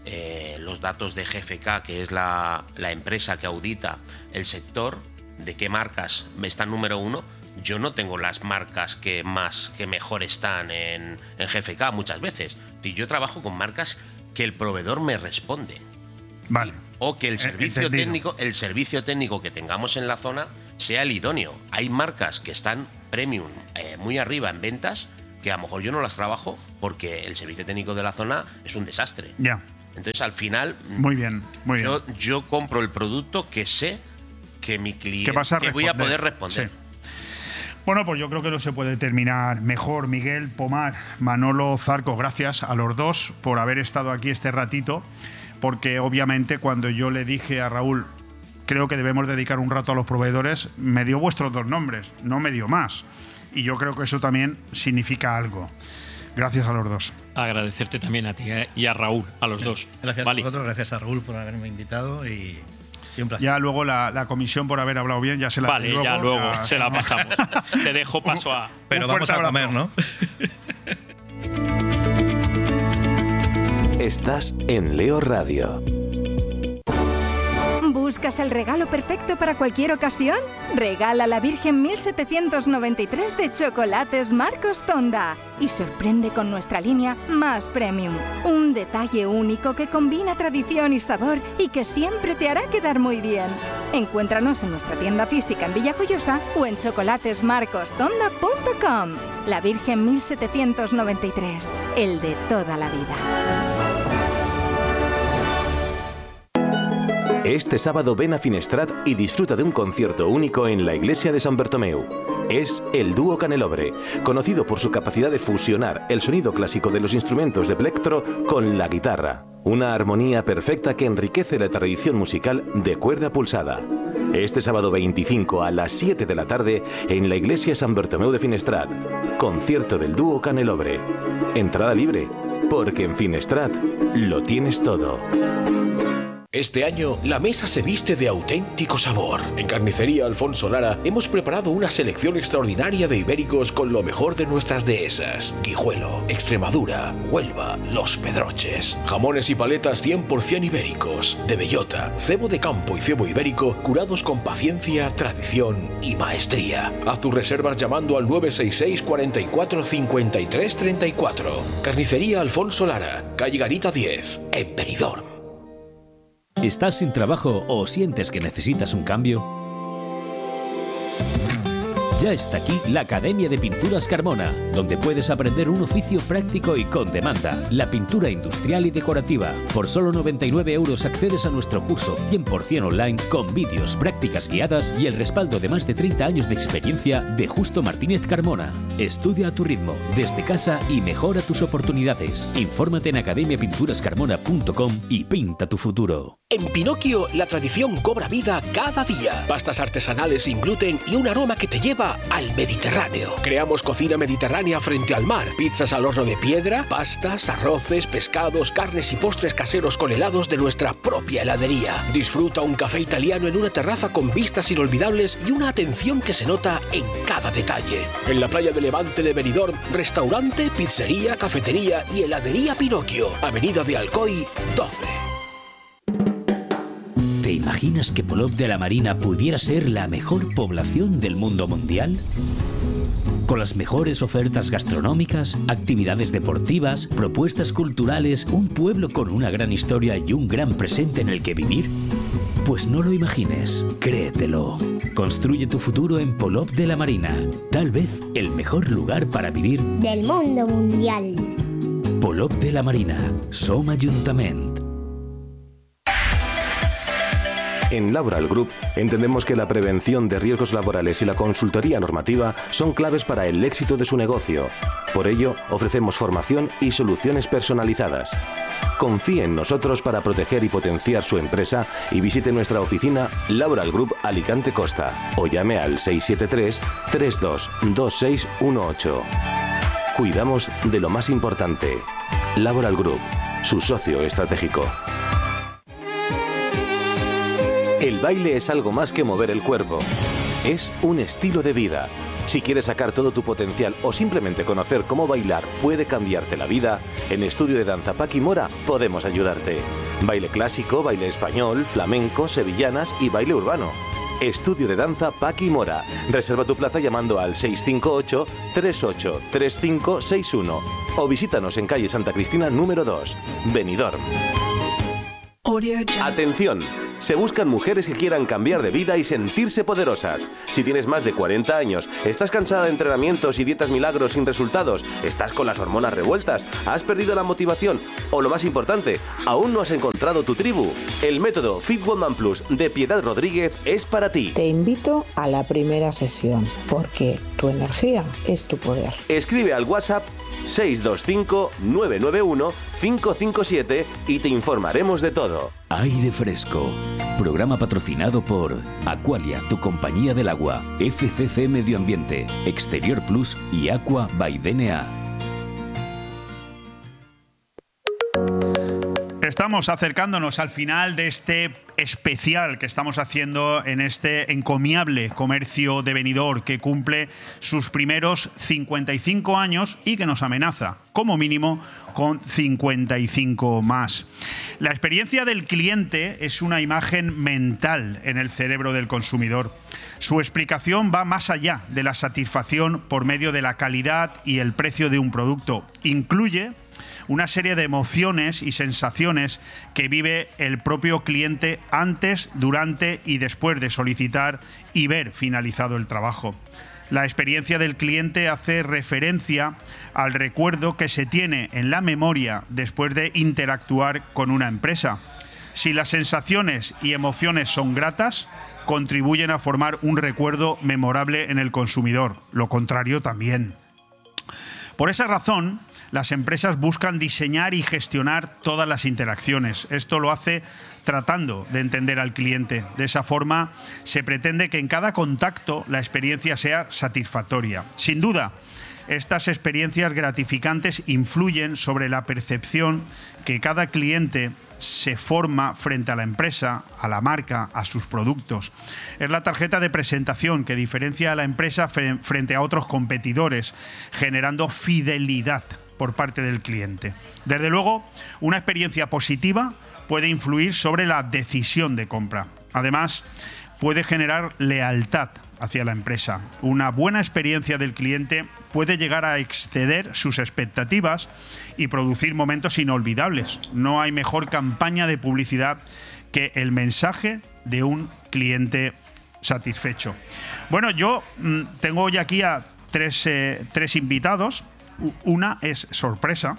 eh, los datos de G F K, que es la, la empresa que audita el sector, de qué marcas están número uno. Yo no tengo las marcas que más, que mejor están en, en G F K muchas veces. Yo trabajo con marcas que el proveedor me responde. Vale. O que el servicio técnico, el servicio técnico que tengamos en la zona sea el idóneo. Hay marcas que están premium, eh, muy arriba en ventas, que a lo mejor yo no las trabajo porque el servicio técnico de la zona es un desastre. Ya. Entonces, al final, muy bien, muy bien. Yo, yo compro el producto que sé que mi cliente, que, vas a que voy a poder responder. Sí. Bueno, pues yo creo que no se puede terminar mejor. Miguel Pomar, Manolo Zarco, gracias a los dos por haber estado aquí este ratito, porque obviamente cuando yo le dije a Raúl, creo que debemos dedicar un rato a los proveedores, me dio vuestros dos nombres, no me dio más. Y yo creo que eso también significa algo. Gracias a los dos. Agradecerte también a ti y a Raúl, a los dos. Gracias vale. a vosotros, gracias a Raúl por haberme invitado y... Ya luego la, la comisión por haber hablado bien, ya se la Vale, luego, ya luego ya, se la pasamos. Te dejo paso a... Pero vamos a comer, ¿no? Estás en Leo Radio. ¿Buscas el regalo perfecto para cualquier ocasión? Regala la Virgen mil setecientos noventa y tres de Chocolates Marcos Tonda y sorprende con nuestra línea Más Premium. Un detalle único que combina tradición y sabor y que siempre te hará quedar muy bien. Encuéntranos en nuestra tienda física en Villajoyosa o en chocolates marcos tonda punto com. La Virgen mil setecientos noventa y tres, el de toda la vida. Este sábado ven a Finestrat y disfruta de un concierto único en la iglesia de San Bartomeu. Es el dúo Canelobre, conocido por su capacidad de fusionar el sonido clásico de los instrumentos de plectro con la guitarra. Una armonía perfecta que enriquece la tradición musical de cuerda pulsada. Este sábado veinticinco a las siete de la tarde en la iglesia San Bartomeu de Finestrat. Concierto del dúo Canelobre. Entrada libre, porque en Finestrat lo tienes todo. Este año, la mesa se viste de auténtico sabor. En Carnicería Alfonso Lara hemos preparado una selección extraordinaria de ibéricos con lo mejor de nuestras dehesas. Guijuelo, Extremadura, Huelva, Los Pedroches. Jamones y paletas cien por ciento ibéricos. De bellota, cebo de campo y cebo ibérico, curados con paciencia, tradición y maestría. Haz tus reservas llamando al nueve seis seis, cuatro cuatro, cinco tres tres cuatro. Carnicería Alfonso Lara, calle Garita diez, en Benidorm. ¿Estás sin trabajo o sientes que necesitas un cambio? Ya está aquí la Academia de Pinturas Carmona, donde puedes aprender un oficio práctico y con demanda, la pintura industrial y decorativa. Por solo noventa y nueve euros accedes a nuestro curso cien por ciento online con vídeos, prácticas guiadas y el respaldo de más de treinta años de experiencia de Justo Martínez Carmona. Estudia a tu ritmo, desde casa y mejora tus oportunidades. Infórmate en academia pinturas carmona punto com y pinta tu futuro. En Pinocchio, la tradición cobra vida cada día. Pastas artesanales sin gluten y un aroma que te lleva al Mediterráneo. Creamos cocina mediterránea frente al mar. Pizzas al horno de piedra, pastas, arroces, pescados, carnes y postres caseros con helados de nuestra propia heladería. Disfruta un café italiano en una terraza con vistas inolvidables y una atención que se nota en cada detalle. En la playa de Levante de Benidorm, restaurante, pizzería, cafetería y heladería Pinocchio. Avenida de Alcoy, doce. ¿Te imaginas que Polop de la Marina pudiera ser la mejor población del mundo mundial? Con las mejores ofertas gastronómicas, actividades deportivas, propuestas culturales, un pueblo con una gran historia y un gran presente en el que vivir. Pues no lo imagines, créetelo. Construye tu futuro en Polop de la Marina. Tal vez el mejor lugar para vivir del mundo mundial. Polop de la Marina, Som Ajuntament. En Laboral Group entendemos que la prevención de riesgos laborales y la consultoría normativa son claves para el éxito de su negocio. Por ello, ofrecemos formación y soluciones personalizadas. Confíe en nosotros para proteger y potenciar su empresa y visite nuestra oficina Laboral Group Alicante Costa o llame al seis siete tres, tres dos dos seis uno ocho. Cuidamos de lo más importante. Laboral Group, su socio estratégico. El baile es algo más que mover el cuerpo. Es un estilo de vida. Si quieres sacar todo tu potencial o simplemente conocer cómo bailar puede cambiarte la vida, en Estudio de Danza Paqui Mora podemos ayudarte. Baile clásico, baile español, flamenco, sevillanas y baile urbano. Estudio de Danza Paqui Mora. Reserva tu plaza llamando al seis cinco ocho, tres ocho tres cinco seis uno o visítanos en calle Santa Cristina número dos, Benidorm. Atención, se buscan mujeres que quieran cambiar de vida y sentirse poderosas. Si tienes más de cuarenta años, estás cansada de entrenamientos y dietas milagros sin resultados, estás con las hormonas revueltas, has perdido la motivación o, lo más importante, aún no has encontrado tu tribu, el método Fit Woman Plus de Piedad Rodríguez es para ti. Te invito a la primera sesión, porque tu energía es tu poder. Escribe al WhatsApp seis dos cinco, nueve nueve uno, cinco cinco siete y te informaremos de todo. Aire Fresco. Programa patrocinado por Aqualia, tu compañía del agua, F C C Medio Ambiente, Exterior Plus y Aqua by D N A. Estamos acercándonos al final de este especial que estamos haciendo en este encomiable comercio de Benidorm que cumple sus primeros cincuenta y cinco años y que nos amenaza, como mínimo, con cincuenta y cinco más. La experiencia del cliente es una imagen mental en el cerebro del consumidor. Su explicación va más allá de la satisfacción por medio de la calidad y el precio de un producto. Incluye una serie de emociones y sensaciones que vive el propio cliente antes, durante y después de solicitar y ver finalizado el trabajo. La experiencia del cliente hace referencia al recuerdo que se tiene en la memoria después de interactuar con una empresa. Si las sensaciones y emociones son gratas, contribuyen a formar un recuerdo memorable en el consumidor. Lo contrario también. Por esa razón, las empresas buscan diseñar y gestionar todas las interacciones. Esto lo hace tratando de entender al cliente. De esa forma, se pretende que en cada contacto la experiencia sea satisfactoria. Sin duda, estas experiencias gratificantes influyen sobre la percepción que cada cliente se forma frente a la empresa, a la marca, a sus productos. Es la tarjeta de presentación que diferencia a la empresa frente a otros competidores, generando fidelidad por parte del cliente. Desde luego, una experiencia positiva puede influir sobre la decisión de compra. Además, puede generar lealtad hacia la empresa. Una buena experiencia del cliente puede llegar a exceder sus expectativas y producir momentos inolvidables. No hay mejor campaña de publicidad que el mensaje de un cliente satisfecho. Bueno, yo mmm, tengo hoy aquí a tres, eh, tres invitados. Una es sorpresa.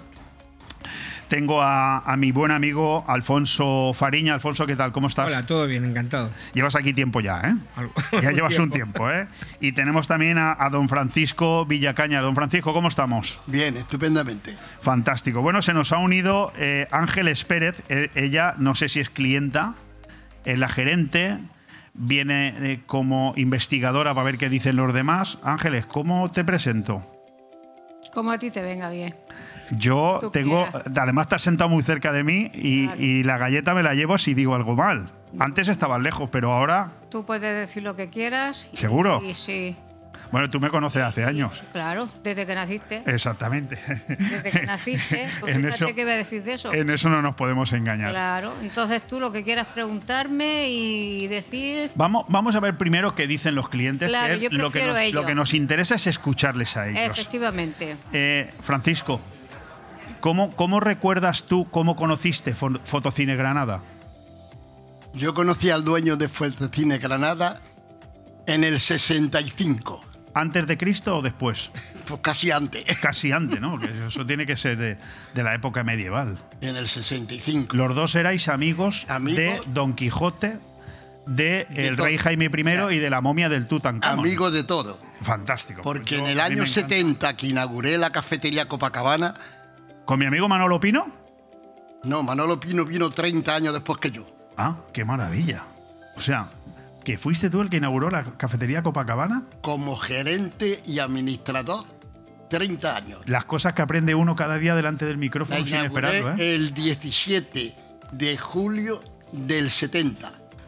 Tengo a, a mi buen amigo Alfonso Fariña. Alfonso, ¿qué tal? ¿Cómo estás? Hola, todo bien, encantado. Llevas aquí tiempo ya, ¿eh? Algo, ya llevas tiempo. un tiempo, ¿eh? Y tenemos también a, a don Francisco Villacaña. Don Francisco, ¿cómo estamos? Bien, estupendamente. Fantástico. Bueno, se nos ha unido eh, Ángeles Pérez. Eh, ella, no sé si es clienta, es la gerente, viene eh, como investigadora para ver qué dicen los demás. Ángeles, ¿cómo te presento? Como a ti te venga bien. Yo Tú tengo, quieras. además te has sentado muy cerca de mí y, Claro. y la galleta me la llevo si digo algo mal. Antes estabas lejos, pero ahora, Tú puedes decir lo que quieras. y- ¿Seguro? Y sí, bueno, tú me conoces hace años. claro, desde que naciste. Exactamente. Desde que naciste. Pues En fíjate eso- qué voy a decir de eso. En eso no nos podemos engañar. Claro, entonces tú lo que quieras preguntarme y decir. Vamos, vamos a ver primero qué dicen los clientes. Claro, que es yo lo, que prefiero nos, ello. lo que nos interesa es escucharles a ellos. Efectivamente. Eh, Francisco, ¿cómo, ¿cómo recuerdas tú cómo conociste Fo- Fotocine Granada? Yo conocí al dueño de Fotocine Granada en el sesenta y cinco. ¿Antes de Cristo o después? Pues casi antes. Casi antes, ¿no? Que eso tiene que ser de, de la época medieval. En el sesenta y cinco. Los dos erais amigos, Amigos. de Don Quijote, de, De el todo. rey Jaime primero y de la momia del Tutankamón. Amigo de todo. Fantástico. Porque Yo- en el a mí me año encanta. setenta que inauguré la cafetería Copacabana. ¿Con mi amigo Manolo Pino? No, Manolo Pino vino treinta años después que yo. Ah, qué maravilla. O sea, ¿que fuiste tú el que inauguró la cafetería Copacabana? Como gerente y administrador, treinta años. Las cosas que aprende uno cada día delante del La micrófono sin inauguré esperarlo, ¿eh? el diecisiete de julio del setenta.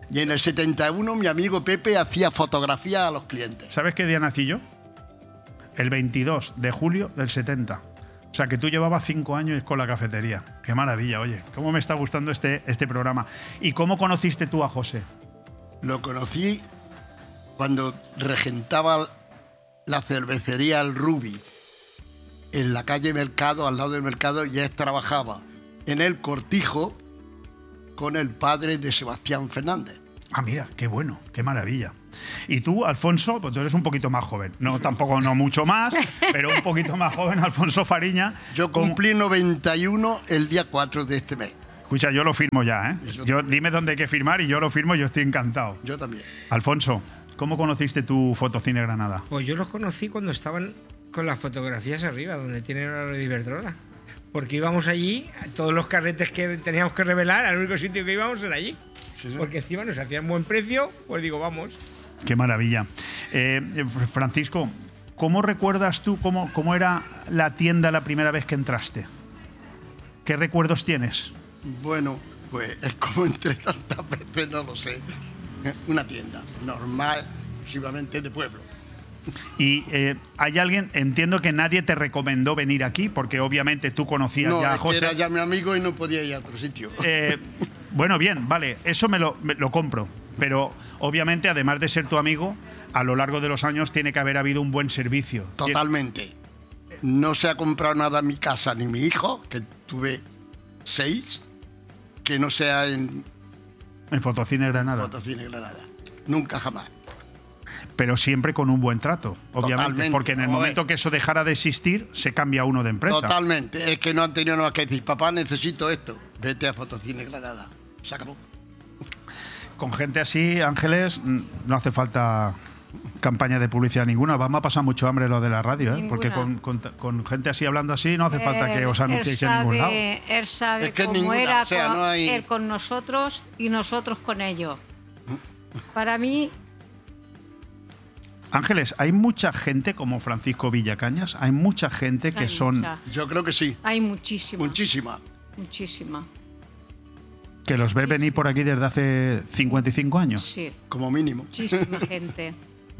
Y en el setenta y uno mi amigo Pepe hacía fotografía a los clientes. ¿Sabes qué día nací yo? El veintidós de julio del setenta. O sea, que tú llevabas cinco años con la cafetería. Qué maravilla, oye. ¿Cómo me está gustando este, este programa? ¿Y cómo conociste tú a José? Lo conocí cuando regentaba la cervecería El Rubi en la calle Mercado, al lado del mercado, y él trabajaba en el Cortijo con el padre de Sebastián Fernández. Ah, mira, qué bueno, qué maravilla. Y tú, Alfonso, pues tú eres un poquito más joven. No, tampoco, no mucho más, pero un poquito más joven, Alfonso Fariña. Yo cumplí noventa y uno el día cuatro de este mes. Escucha, yo lo firmo ya, ¿eh? Yo Yo, dime dónde hay que firmar y yo lo firmo, yo estoy encantado. Yo también. Alfonso, ¿cómo conociste tu Fotocine Granada? Pues yo los conocí cuando estaban con las fotografías arriba, donde tienen ahora de Iberdrola. Porque íbamos allí, todos los carretes que teníamos que revelar, al único sitio que íbamos era allí. Sí, sí. Porque encima nos hacían buen precio, pues digo, vamos. Qué maravilla. Eh, Francisco, ¿cómo recuerdas tú cómo, cómo era la tienda la primera vez que entraste? ¿Qué recuerdos tienes? Bueno, pues es como entré tantas veces, no lo sé. Una tienda normal, posiblemente de pueblo. Y eh, hay alguien, entiendo que nadie te recomendó venir aquí, porque obviamente tú conocías no, ya a es José. Que era ya mi amigo y no podía ir a otro sitio. Eh, bueno, bien, vale, eso me lo, me lo compro. Pero obviamente, además de ser tu amigo, a lo largo de los años tiene que haber habido un buen servicio. Totalmente. No se ha comprado nada en mi casa, ni mi hijo, que tuve seis, que no sea en... En Fotocine Granada. Fotocine Granada. Nunca, jamás. Pero siempre con un buen trato, obviamente. Totalmente. Porque en el Joder. momento que eso dejara de existir, se cambia uno de empresa. Totalmente. Es que no han tenido nada que decir. Papá, necesito esto. Vete a Fotocine Granada. Se acabó. Con gente así, Ángeles, no hace falta campaña de publicidad ninguna. Vamos a pasar mucho hambre lo de la radio, ¿eh? Porque con, con, con gente así hablando así no hace falta que os anunciéis en ningún lado. Él sabe Es que cómo ninguna, era o sea, con, no hay- él con nosotros y nosotros con ellos. Para mí, Ángeles, hay mucha gente como Francisco Villacañas, hay mucha gente que Hay son mucha. Yo creo que sí. hay muchísima. Muchísima. Muchísima. que los ve venir por aquí desde hace cincuenta y cinco años. Sí. Como mínimo. Muchísima gente.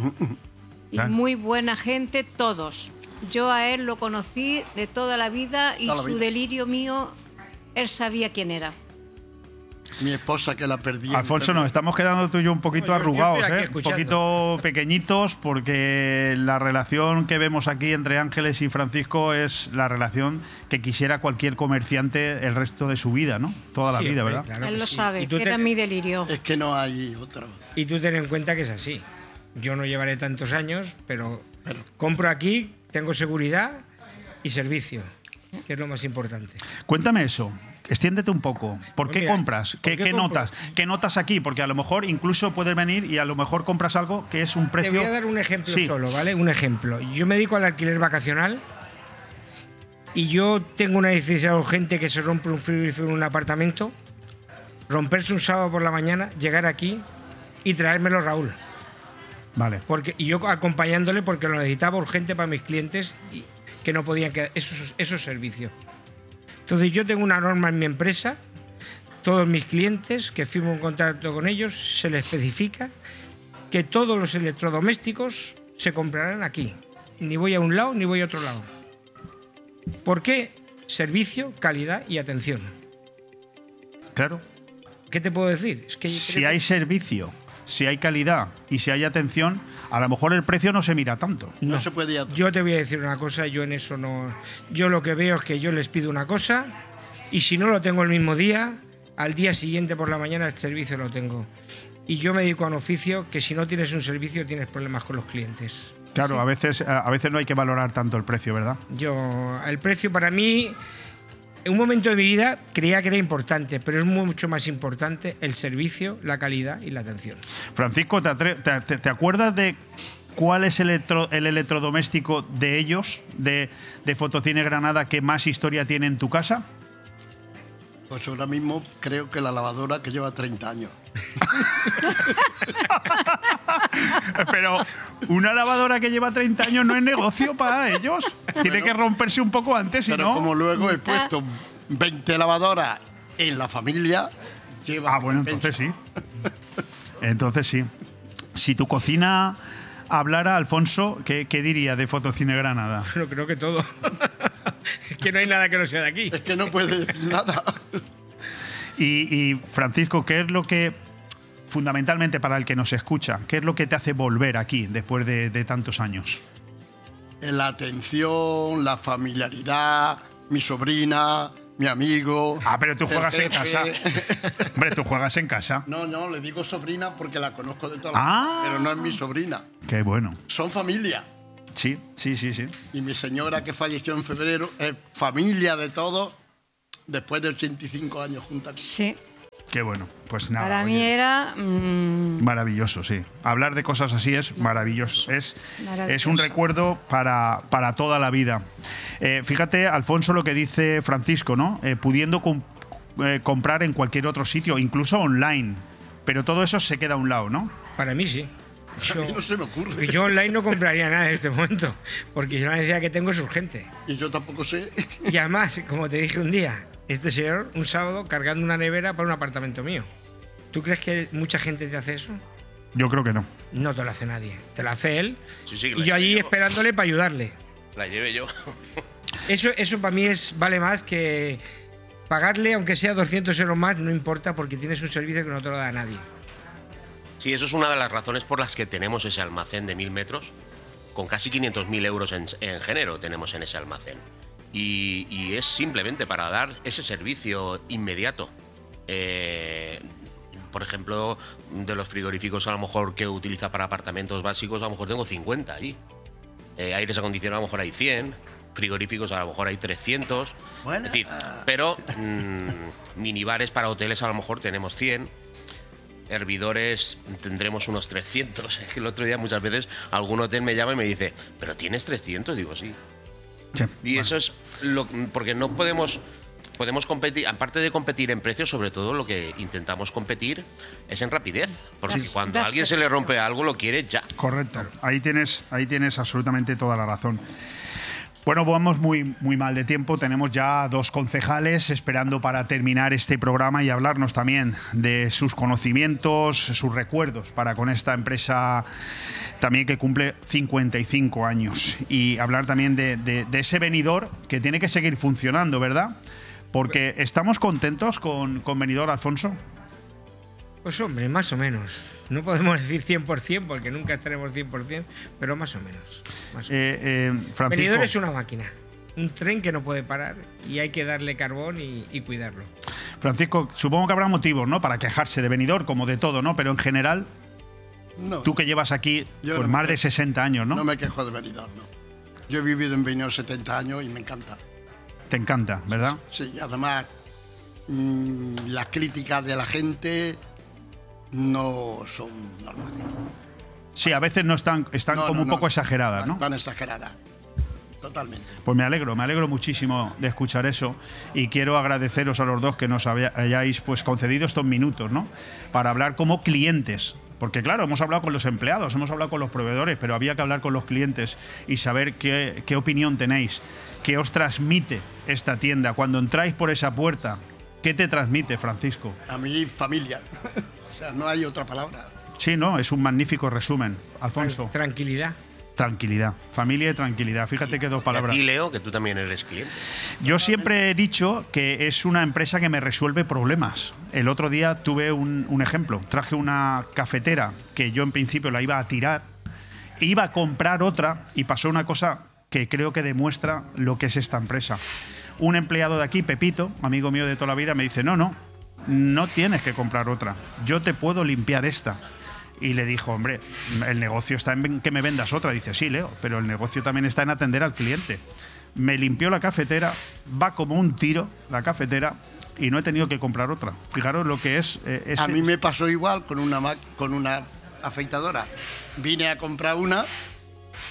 Y Claro. muy buena gente todos. Yo a él lo conocí de toda la vida y Toda la su vida. delirio mío, él sabía quién era. Mi esposa que la perdí. Alfonso, nos estamos quedando tú y yo un poquito No, yo- yo arrugados, estoy aquí ¿eh? un escuchando. poquito pequeñitos, porque la relación que vemos aquí entre Ángeles y Francisco es la relación que quisiera cualquier comerciante el resto de su vida, ¿no? Toda la Sí, vida, hombre, ¿verdad? claro él que lo sí. sabe, Y tú que te- era mi delirio. Es que no hay otra. Y tú ten en cuenta que es así. Yo no llevaré tantos años, pero compro aquí, tengo seguridad y servicio, que es lo más importante. Cuéntame eso. Extiéndete un poco. ¿Por Pues qué mira, compras? ¿Qué, ¿por qué qué compro? notas? ¿Qué notas aquí? Porque a lo mejor incluso puedes venir y a lo mejor compras algo que es un precio. Te voy a dar un ejemplo Sí. solo, ¿vale? Un ejemplo. Yo me dedico al alquiler vacacional y yo tengo una necesidad urgente que se rompe un frigorífico en un apartamento, romperse un sábado por la mañana, llegar aquí y traérmelo Raúl. Vale. Porque, y yo acompañándole porque lo necesitaba urgente para mis clientes y que no podían quedar. Esos, esos servicios. Entonces yo tengo una norma en mi empresa, todos mis clientes que firmo un contrato con ellos, se les especifica que todos los electrodomésticos se comprarán aquí. Ni voy a un lado ni voy a otro lado. ¿Por qué? Servicio, calidad y atención. Claro. ¿Qué te puedo decir? Es que Si hay servicio, si hay calidad y si hay atención, a lo mejor el precio no se mira tanto. No, se puede ir a otro. Yo te voy a decir una cosa, yo en eso no. Yo lo que veo es que yo les pido una cosa y si no lo tengo el mismo día, al día siguiente por la mañana el servicio lo tengo. Y yo me dedico a un oficio que si no tienes un servicio tienes problemas con los clientes. Claro, Sí. a veces a veces no hay que valorar tanto el precio, ¿verdad? Yo, el precio para mí, en un momento de mi vida creía que era importante, pero es mucho más importante el servicio, la calidad y la atención. Francisco, ¿te, atre- te- te- te acuerdas de cuál es el, electro- el electrodoméstico de ellos, de, de Fotocine Granada, que más historia tiene en tu casa? Pues ahora mismo creo que la lavadora que lleva treinta años. Pero una lavadora que lleva treinta años no es negocio para ellos. Tiene que romperse un poco antes, si Pero no. como luego he puesto veinte lavadoras en la familia, lleva. Ah, bueno, entonces sí. Entonces sí. Si tu cocina hablara, Alfonso, ¿qué, qué diría de Fotocine Granada? Bueno, creo que todo. Es que no hay nada que no sea de aquí. Es que no puede decir nada. Y, y Francisco, ¿qué es lo que, fundamentalmente para el que nos escucha, qué es lo que te hace volver aquí después de, de tantos años? La atención, la familiaridad, mi sobrina, mi amigo. Ah, pero tú juegas en casa. Hombre, tú juegas en casa. No, no, le digo sobrina porque la conozco de toda la Ah. vida, pero no es mi sobrina. Qué bueno. Son familia. Sí, sí, sí, sí. Y mi señora, que falleció en febrero, es familia de todos, después de ochenta y cinco años juntas. Sí. Qué bueno. Pues nada. Para oye, mí era... mm, maravilloso, sí. Hablar de cosas así es maravilloso. Es, Maravilloso. es un recuerdo para, para toda la vida. Eh, fíjate, Alfonso, lo que dice Francisco, ¿no? Eh, pudiendo com- eh, comprar en cualquier otro sitio, incluso online. Pero todo eso se queda a un lado, ¿no? Para mí sí. Yo, A mí no se me ocurre. yo online no compraría nada en este momento, porque yo la necesidad que tengo es urgente. Y yo tampoco sé. Y además, como te dije un día, este señor un sábado cargando una nevera para un apartamento mío. ¿Tú crees que mucha gente te hace eso? Yo creo que no. No te lo hace nadie. Te lo hace él. Sí, sí, que Y la yo allí lleve yo. esperándole para ayudarle. La lleve yo. Eso, eso para mí es, vale más que pagarle, aunque sea doscientos euros más, no importa, porque tienes un servicio que no te lo da nadie. Sí, eso es una de las razones por las que tenemos ese almacén de mil metros. Con casi quinientos mil euros en, en género tenemos en ese almacén. Y, y es simplemente para dar ese servicio inmediato. Eh, por ejemplo, de los frigoríficos a lo mejor que utiliza para apartamentos básicos, a lo mejor tengo cincuenta allí. Eh, aires acondicionados a lo mejor hay cien. Frigoríficos a lo mejor hay trescientos. Bueno. Es decir, pero mmm, minibares para hoteles a lo mejor tenemos cien. Hervidores tendremos unos trescientos. El otro día muchas veces algún hotel me llama y me dice, ¿pero tienes trescientos? Digo, sí. Sí, Y eso es lo porque no podemos podemos competir, aparte de competir en precio, sobre todo lo que intentamos competir es en rapidez, porque Das- cuando a das alguien se le rompe algo lo quiere ya. Correcto. Ahí tienes, ahí tienes absolutamente toda la razón. Bueno, vamos muy, muy mal de tiempo. Tenemos ya dos concejales esperando para terminar este programa y hablarnos también de sus conocimientos, sus recuerdos para con esta empresa también que cumple cincuenta y cinco años. Y hablar también de, de, de ese venidor que tiene que seguir funcionando, ¿verdad? Porque estamos contentos con, con Venidor, Alfonso. Pues hombre, más o menos. No podemos decir cien por ciento porque nunca estaremos cien por ciento, pero más o menos. Más o menos. Eh, eh, Francisco. Venidor es una máquina, un tren que no puede parar y hay que darle carbón y, y cuidarlo. Francisco, supongo que habrá motivos, ¿no? Para quejarse de Venidor, como de todo, ¿no? Pero en general, No, tú que llevas aquí Yo por no me más de quejo. sesenta años, ¿no? no me quejo de Benidorm, no. Yo he vivido en Benidorm setenta años y me encanta. Te encanta, ¿verdad? Sí, y además mm, las críticas de la gente no son normales. Sí, a veces no están, están No, como no, un no. poco exageradas, ¿no? Tan exageradas. Totalmente. Pues me alegro, me alegro muchísimo de escuchar eso y quiero agradeceros a los dos que nos había- hayáis pues concedido estos minutos, ¿no? Para hablar como clientes. Porque claro, hemos hablado con los empleados, hemos hablado con los proveedores, pero había que hablar con los clientes y saber qué, qué opinión tenéis, qué os transmite esta tienda. Cuando entráis por esa puerta, ¿qué te transmite, Francisco? A mí, familia. O sea, no hay otra palabra. Sí, no, es un magnífico resumen. Alfonso. Tranquilidad. Tranquilidad. Familia y tranquilidad. Fíjate que dos palabras. Y Leo, que tú también eres cliente. Yo siempre he dicho que es una empresa que me resuelve problemas. El otro día tuve un, un ejemplo. Traje una cafetera que yo en principio la iba a tirar, iba a comprar otra y pasó una cosa que creo que demuestra lo que es esta empresa. Un empleado de aquí, Pepito, amigo mío de toda la vida, me dice, no, no, no tienes que comprar otra. Yo te puedo limpiar esta. Y le dijo, hombre, el negocio está en que me vendas otra. Dice, sí, Leo, pero el negocio también está en atender al cliente. Me limpió la cafetera, va como un tiro la cafetera y no he tenido que comprar otra. Fijaros lo que es... eh, ese- A mí me pasó igual con una, ma- con una afeitadora. Vine a comprar una,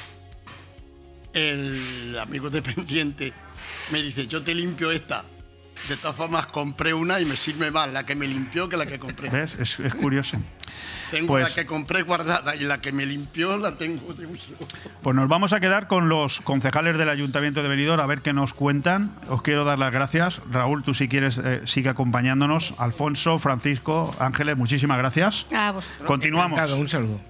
el amigo dependiente me dice, yo te limpio esta. De todas formas, compré una y me sirve más la que me limpió que la que compré. ¿Ves? Es, es curioso. Tengo Pues- la que compré guardada y la que me limpió la tengo de uso. Pues nos vamos a quedar con los concejales del Ayuntamiento de Benidorm a ver qué nos cuentan. Os quiero dar las gracias. Raúl, tú si quieres eh, sigue acompañándonos. Alfonso, Francisco, Ángeles, muchísimas gracias. A vosotros. Continuamos. Encantado, un saludo.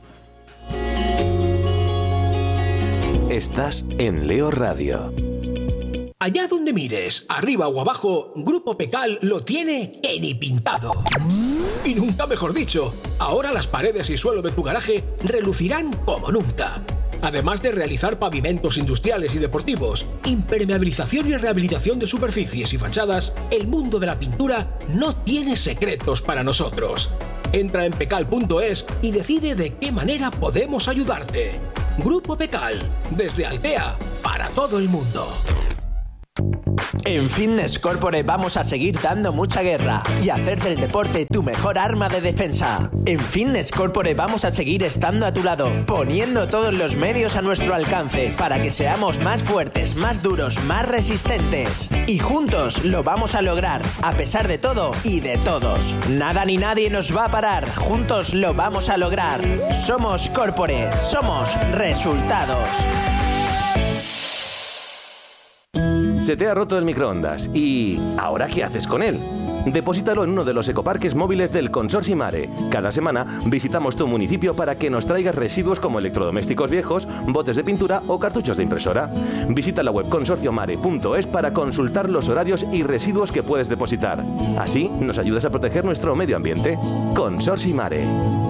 Estás en Leo Radio. Allá donde mires, arriba o abajo, Grupo Pecal lo tiene que ni pintado. Y nunca mejor dicho, ahora las paredes y suelo de tu garaje relucirán como nunca. Además de realizar pavimentos industriales y deportivos, impermeabilización y rehabilitación de superficies y fachadas, el mundo de la pintura no tiene secretos para nosotros. Entra en pecal punto es y decide de qué manera podemos ayudarte. Grupo Pecal, desde Altea, para todo el mundo. En Fitness Corporate vamos a seguir dando mucha guerra y hacer del deporte tu mejor arma de defensa. En Fitness Corporate vamos a seguir estando a tu lado, poniendo todos los medios a nuestro alcance para que seamos más fuertes, más duros, más resistentes. Y juntos lo vamos a lograr, a pesar de todo y de todos. Nada ni nadie nos va a parar, juntos lo vamos a lograr. Somos Corporate, somos resultados. Se te ha roto el microondas y ¿ahora qué haces con él? Deposítalo en uno de los ecoparques móviles del Consorcio Mare. Cada semana visitamos tu municipio para que nos traigas residuos como electrodomésticos viejos, botes de pintura o cartuchos de impresora. Visita la web consorcio mare punto es para consultar los horarios y residuos que puedes depositar. Así nos ayudas a proteger nuestro medio ambiente. Consorcio Mare.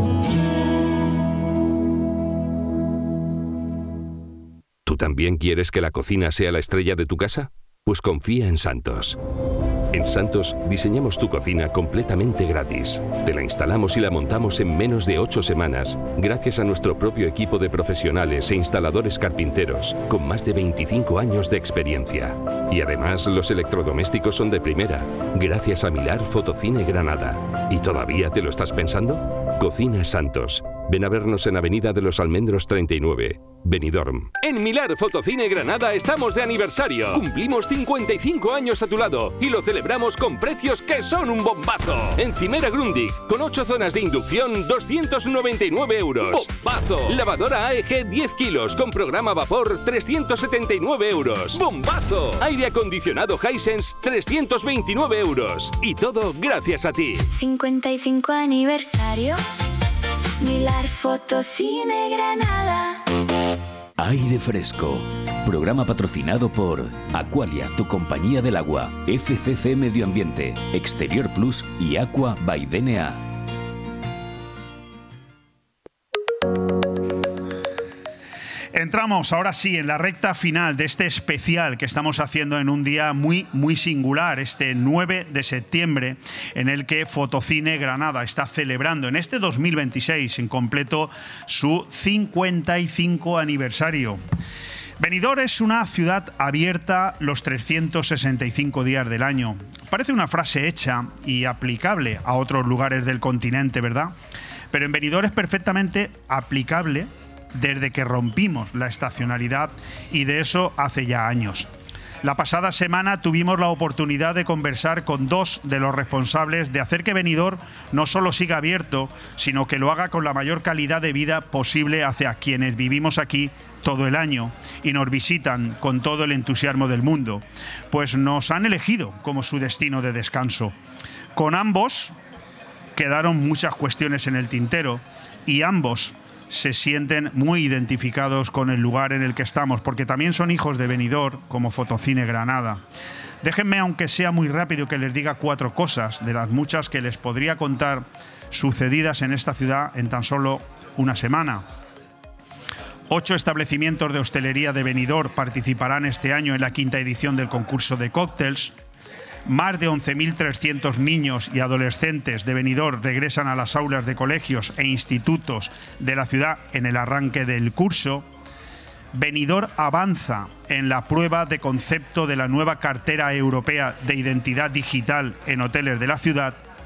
¿Tú también quieres que la cocina sea la estrella de tu casa? Pues confía en Santos. En Santos diseñamos tu cocina completamente gratis. Te la instalamos y la montamos en menos de ocho semanas, gracias a nuestro propio equipo de profesionales e instaladores carpinteros, con más de veinticinco años de experiencia. Y además los electrodomésticos son de primera, gracias a Milar Fotocine Granada. ¿Y todavía te lo estás pensando? Cocina Santos. Ven a vernos en Avenida de los Almendros treinta y nueve, Benidorm. En Milar Fotocine Granada estamos de aniversario. Cumplimos cincuenta y cinco años a tu lado y lo celebramos con precios que son un bombazo. Encimera Grundig, con ocho zonas de inducción, doscientos noventa y nueve euros. ¡Bombazo! Lavadora A E G diez kilos con programa vapor, trescientos setenta y nueve euros. ¡Bombazo! Aire acondicionado Hisense, trescientos veintinueve euros. Y todo gracias a ti. cincuenta y cinco aniversario. Milar Fotocine Granada. Aire Fresco. Programa patrocinado por Aqualia, tu compañía del agua, F C C Medio Ambiente, Exterior Plus y Aqua by D N A. Entramos ahora sí en la recta final de este especial que estamos haciendo en un día muy, muy singular, este nueve de septiembre, en el que Fotocine Granada está celebrando en este dos mil veintiséis en completo su cincuenta y cinco aniversario. Benidorm es una ciudad abierta los trescientos sesenta y cinco días del año. Parece una frase hecha y aplicable a otros lugares del continente, ¿verdad? Pero en Benidorm es perfectamente aplicable desde que rompimos la estacionalidad, y de eso hace ya años. La pasada semana tuvimos la oportunidad de conversar con dos de los responsables de hacer que Benidorm no solo siga abierto, sino que lo haga con la mayor calidad de vida posible hacia quienes vivimos aquí todo el año y nos visitan con todo el entusiasmo del mundo, pues nos han elegido como su destino de descanso. Con ambos quedaron muchas cuestiones en el tintero y ambos se sienten muy identificados con el lugar en el que estamos, porque también son hijos de Benidorm, como Fotocine Granada. Déjenme, aunque sea muy rápido, que les diga cuatro cosas de las muchas que les podría contar sucedidas en esta ciudad en tan solo una semana. Ocho establecimientos de hostelería de Benidorm participarán este año en la quinta edición del concurso de cócteles. Más de once mil trescientos niños y adolescentes de Benidorm regresan a las aulas de colegios e institutos de la ciudad en el arranque del curso. Benidorm avanza en la prueba de concepto de la nueva cartera europea de identidad digital en hoteles de la ciudad.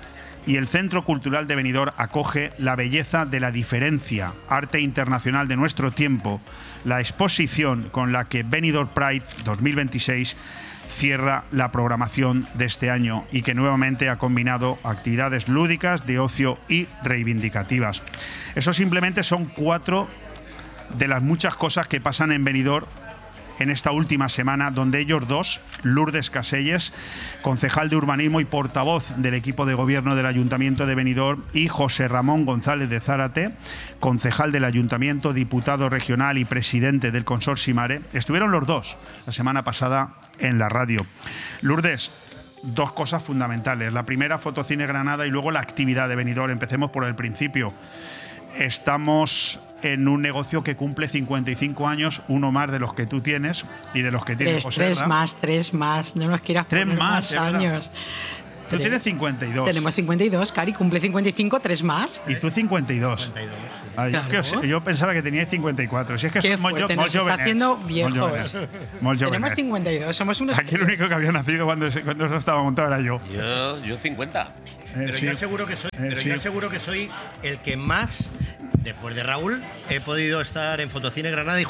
y el Centro Cultural de Benidorm acoge La belleza de la diferencia, arte internacional de nuestro tiempo, la exposición con la que Benidorm Pride dos mil veintiséis cierra la programación de este año y que nuevamente ha combinado actividades lúdicas, de ocio y reivindicativas. Eso simplemente son cuatro de las muchas cosas que pasan en Benidorm en esta última semana, donde ellos dos, Lourdes Caselles, concejal de urbanismo y portavoz del equipo de gobierno del Ayuntamiento de Benidorm, y José Ramón González de Zárate, concejal del Ayuntamiento, diputado regional y presidente del Consorcio Mare, estuvieron los dos la semana pasada en la radio. Lourdes, dos cosas fundamentales. La primera, Fotocine Granada, y luego la actividad de Benidorm. Empecemos por el principio. Estamos en un negocio que cumple cincuenta y cinco años, uno más de los que tú tienes y de los que tiene tres, José. Tres más, tres más, no nos quieras tres poner más, más años. Tú tienes cincuenta y dos. Tenemos cincuenta y dos, Cari cumple cincuenta y cinco, tres más. Y tú cincuenta y dos. cincuenta y dos, sí. Vale, Claro. yo, que- yo pensaba que teníais cincuenta y cuatro. Si es que Qué somos fuerte, yo, nos está haciendo viejos. Tenemos cincuenta y dos, somos unos... Aquí el único que había nacido cuando, se- cuando eso estaba montado era yo. Yo, yo cincuenta. Pero sí. yo aseguro que soy, Eh, pero sí. yo aseguro que soy el que más, después de Raúl, he podido estar en Fotocine Granada y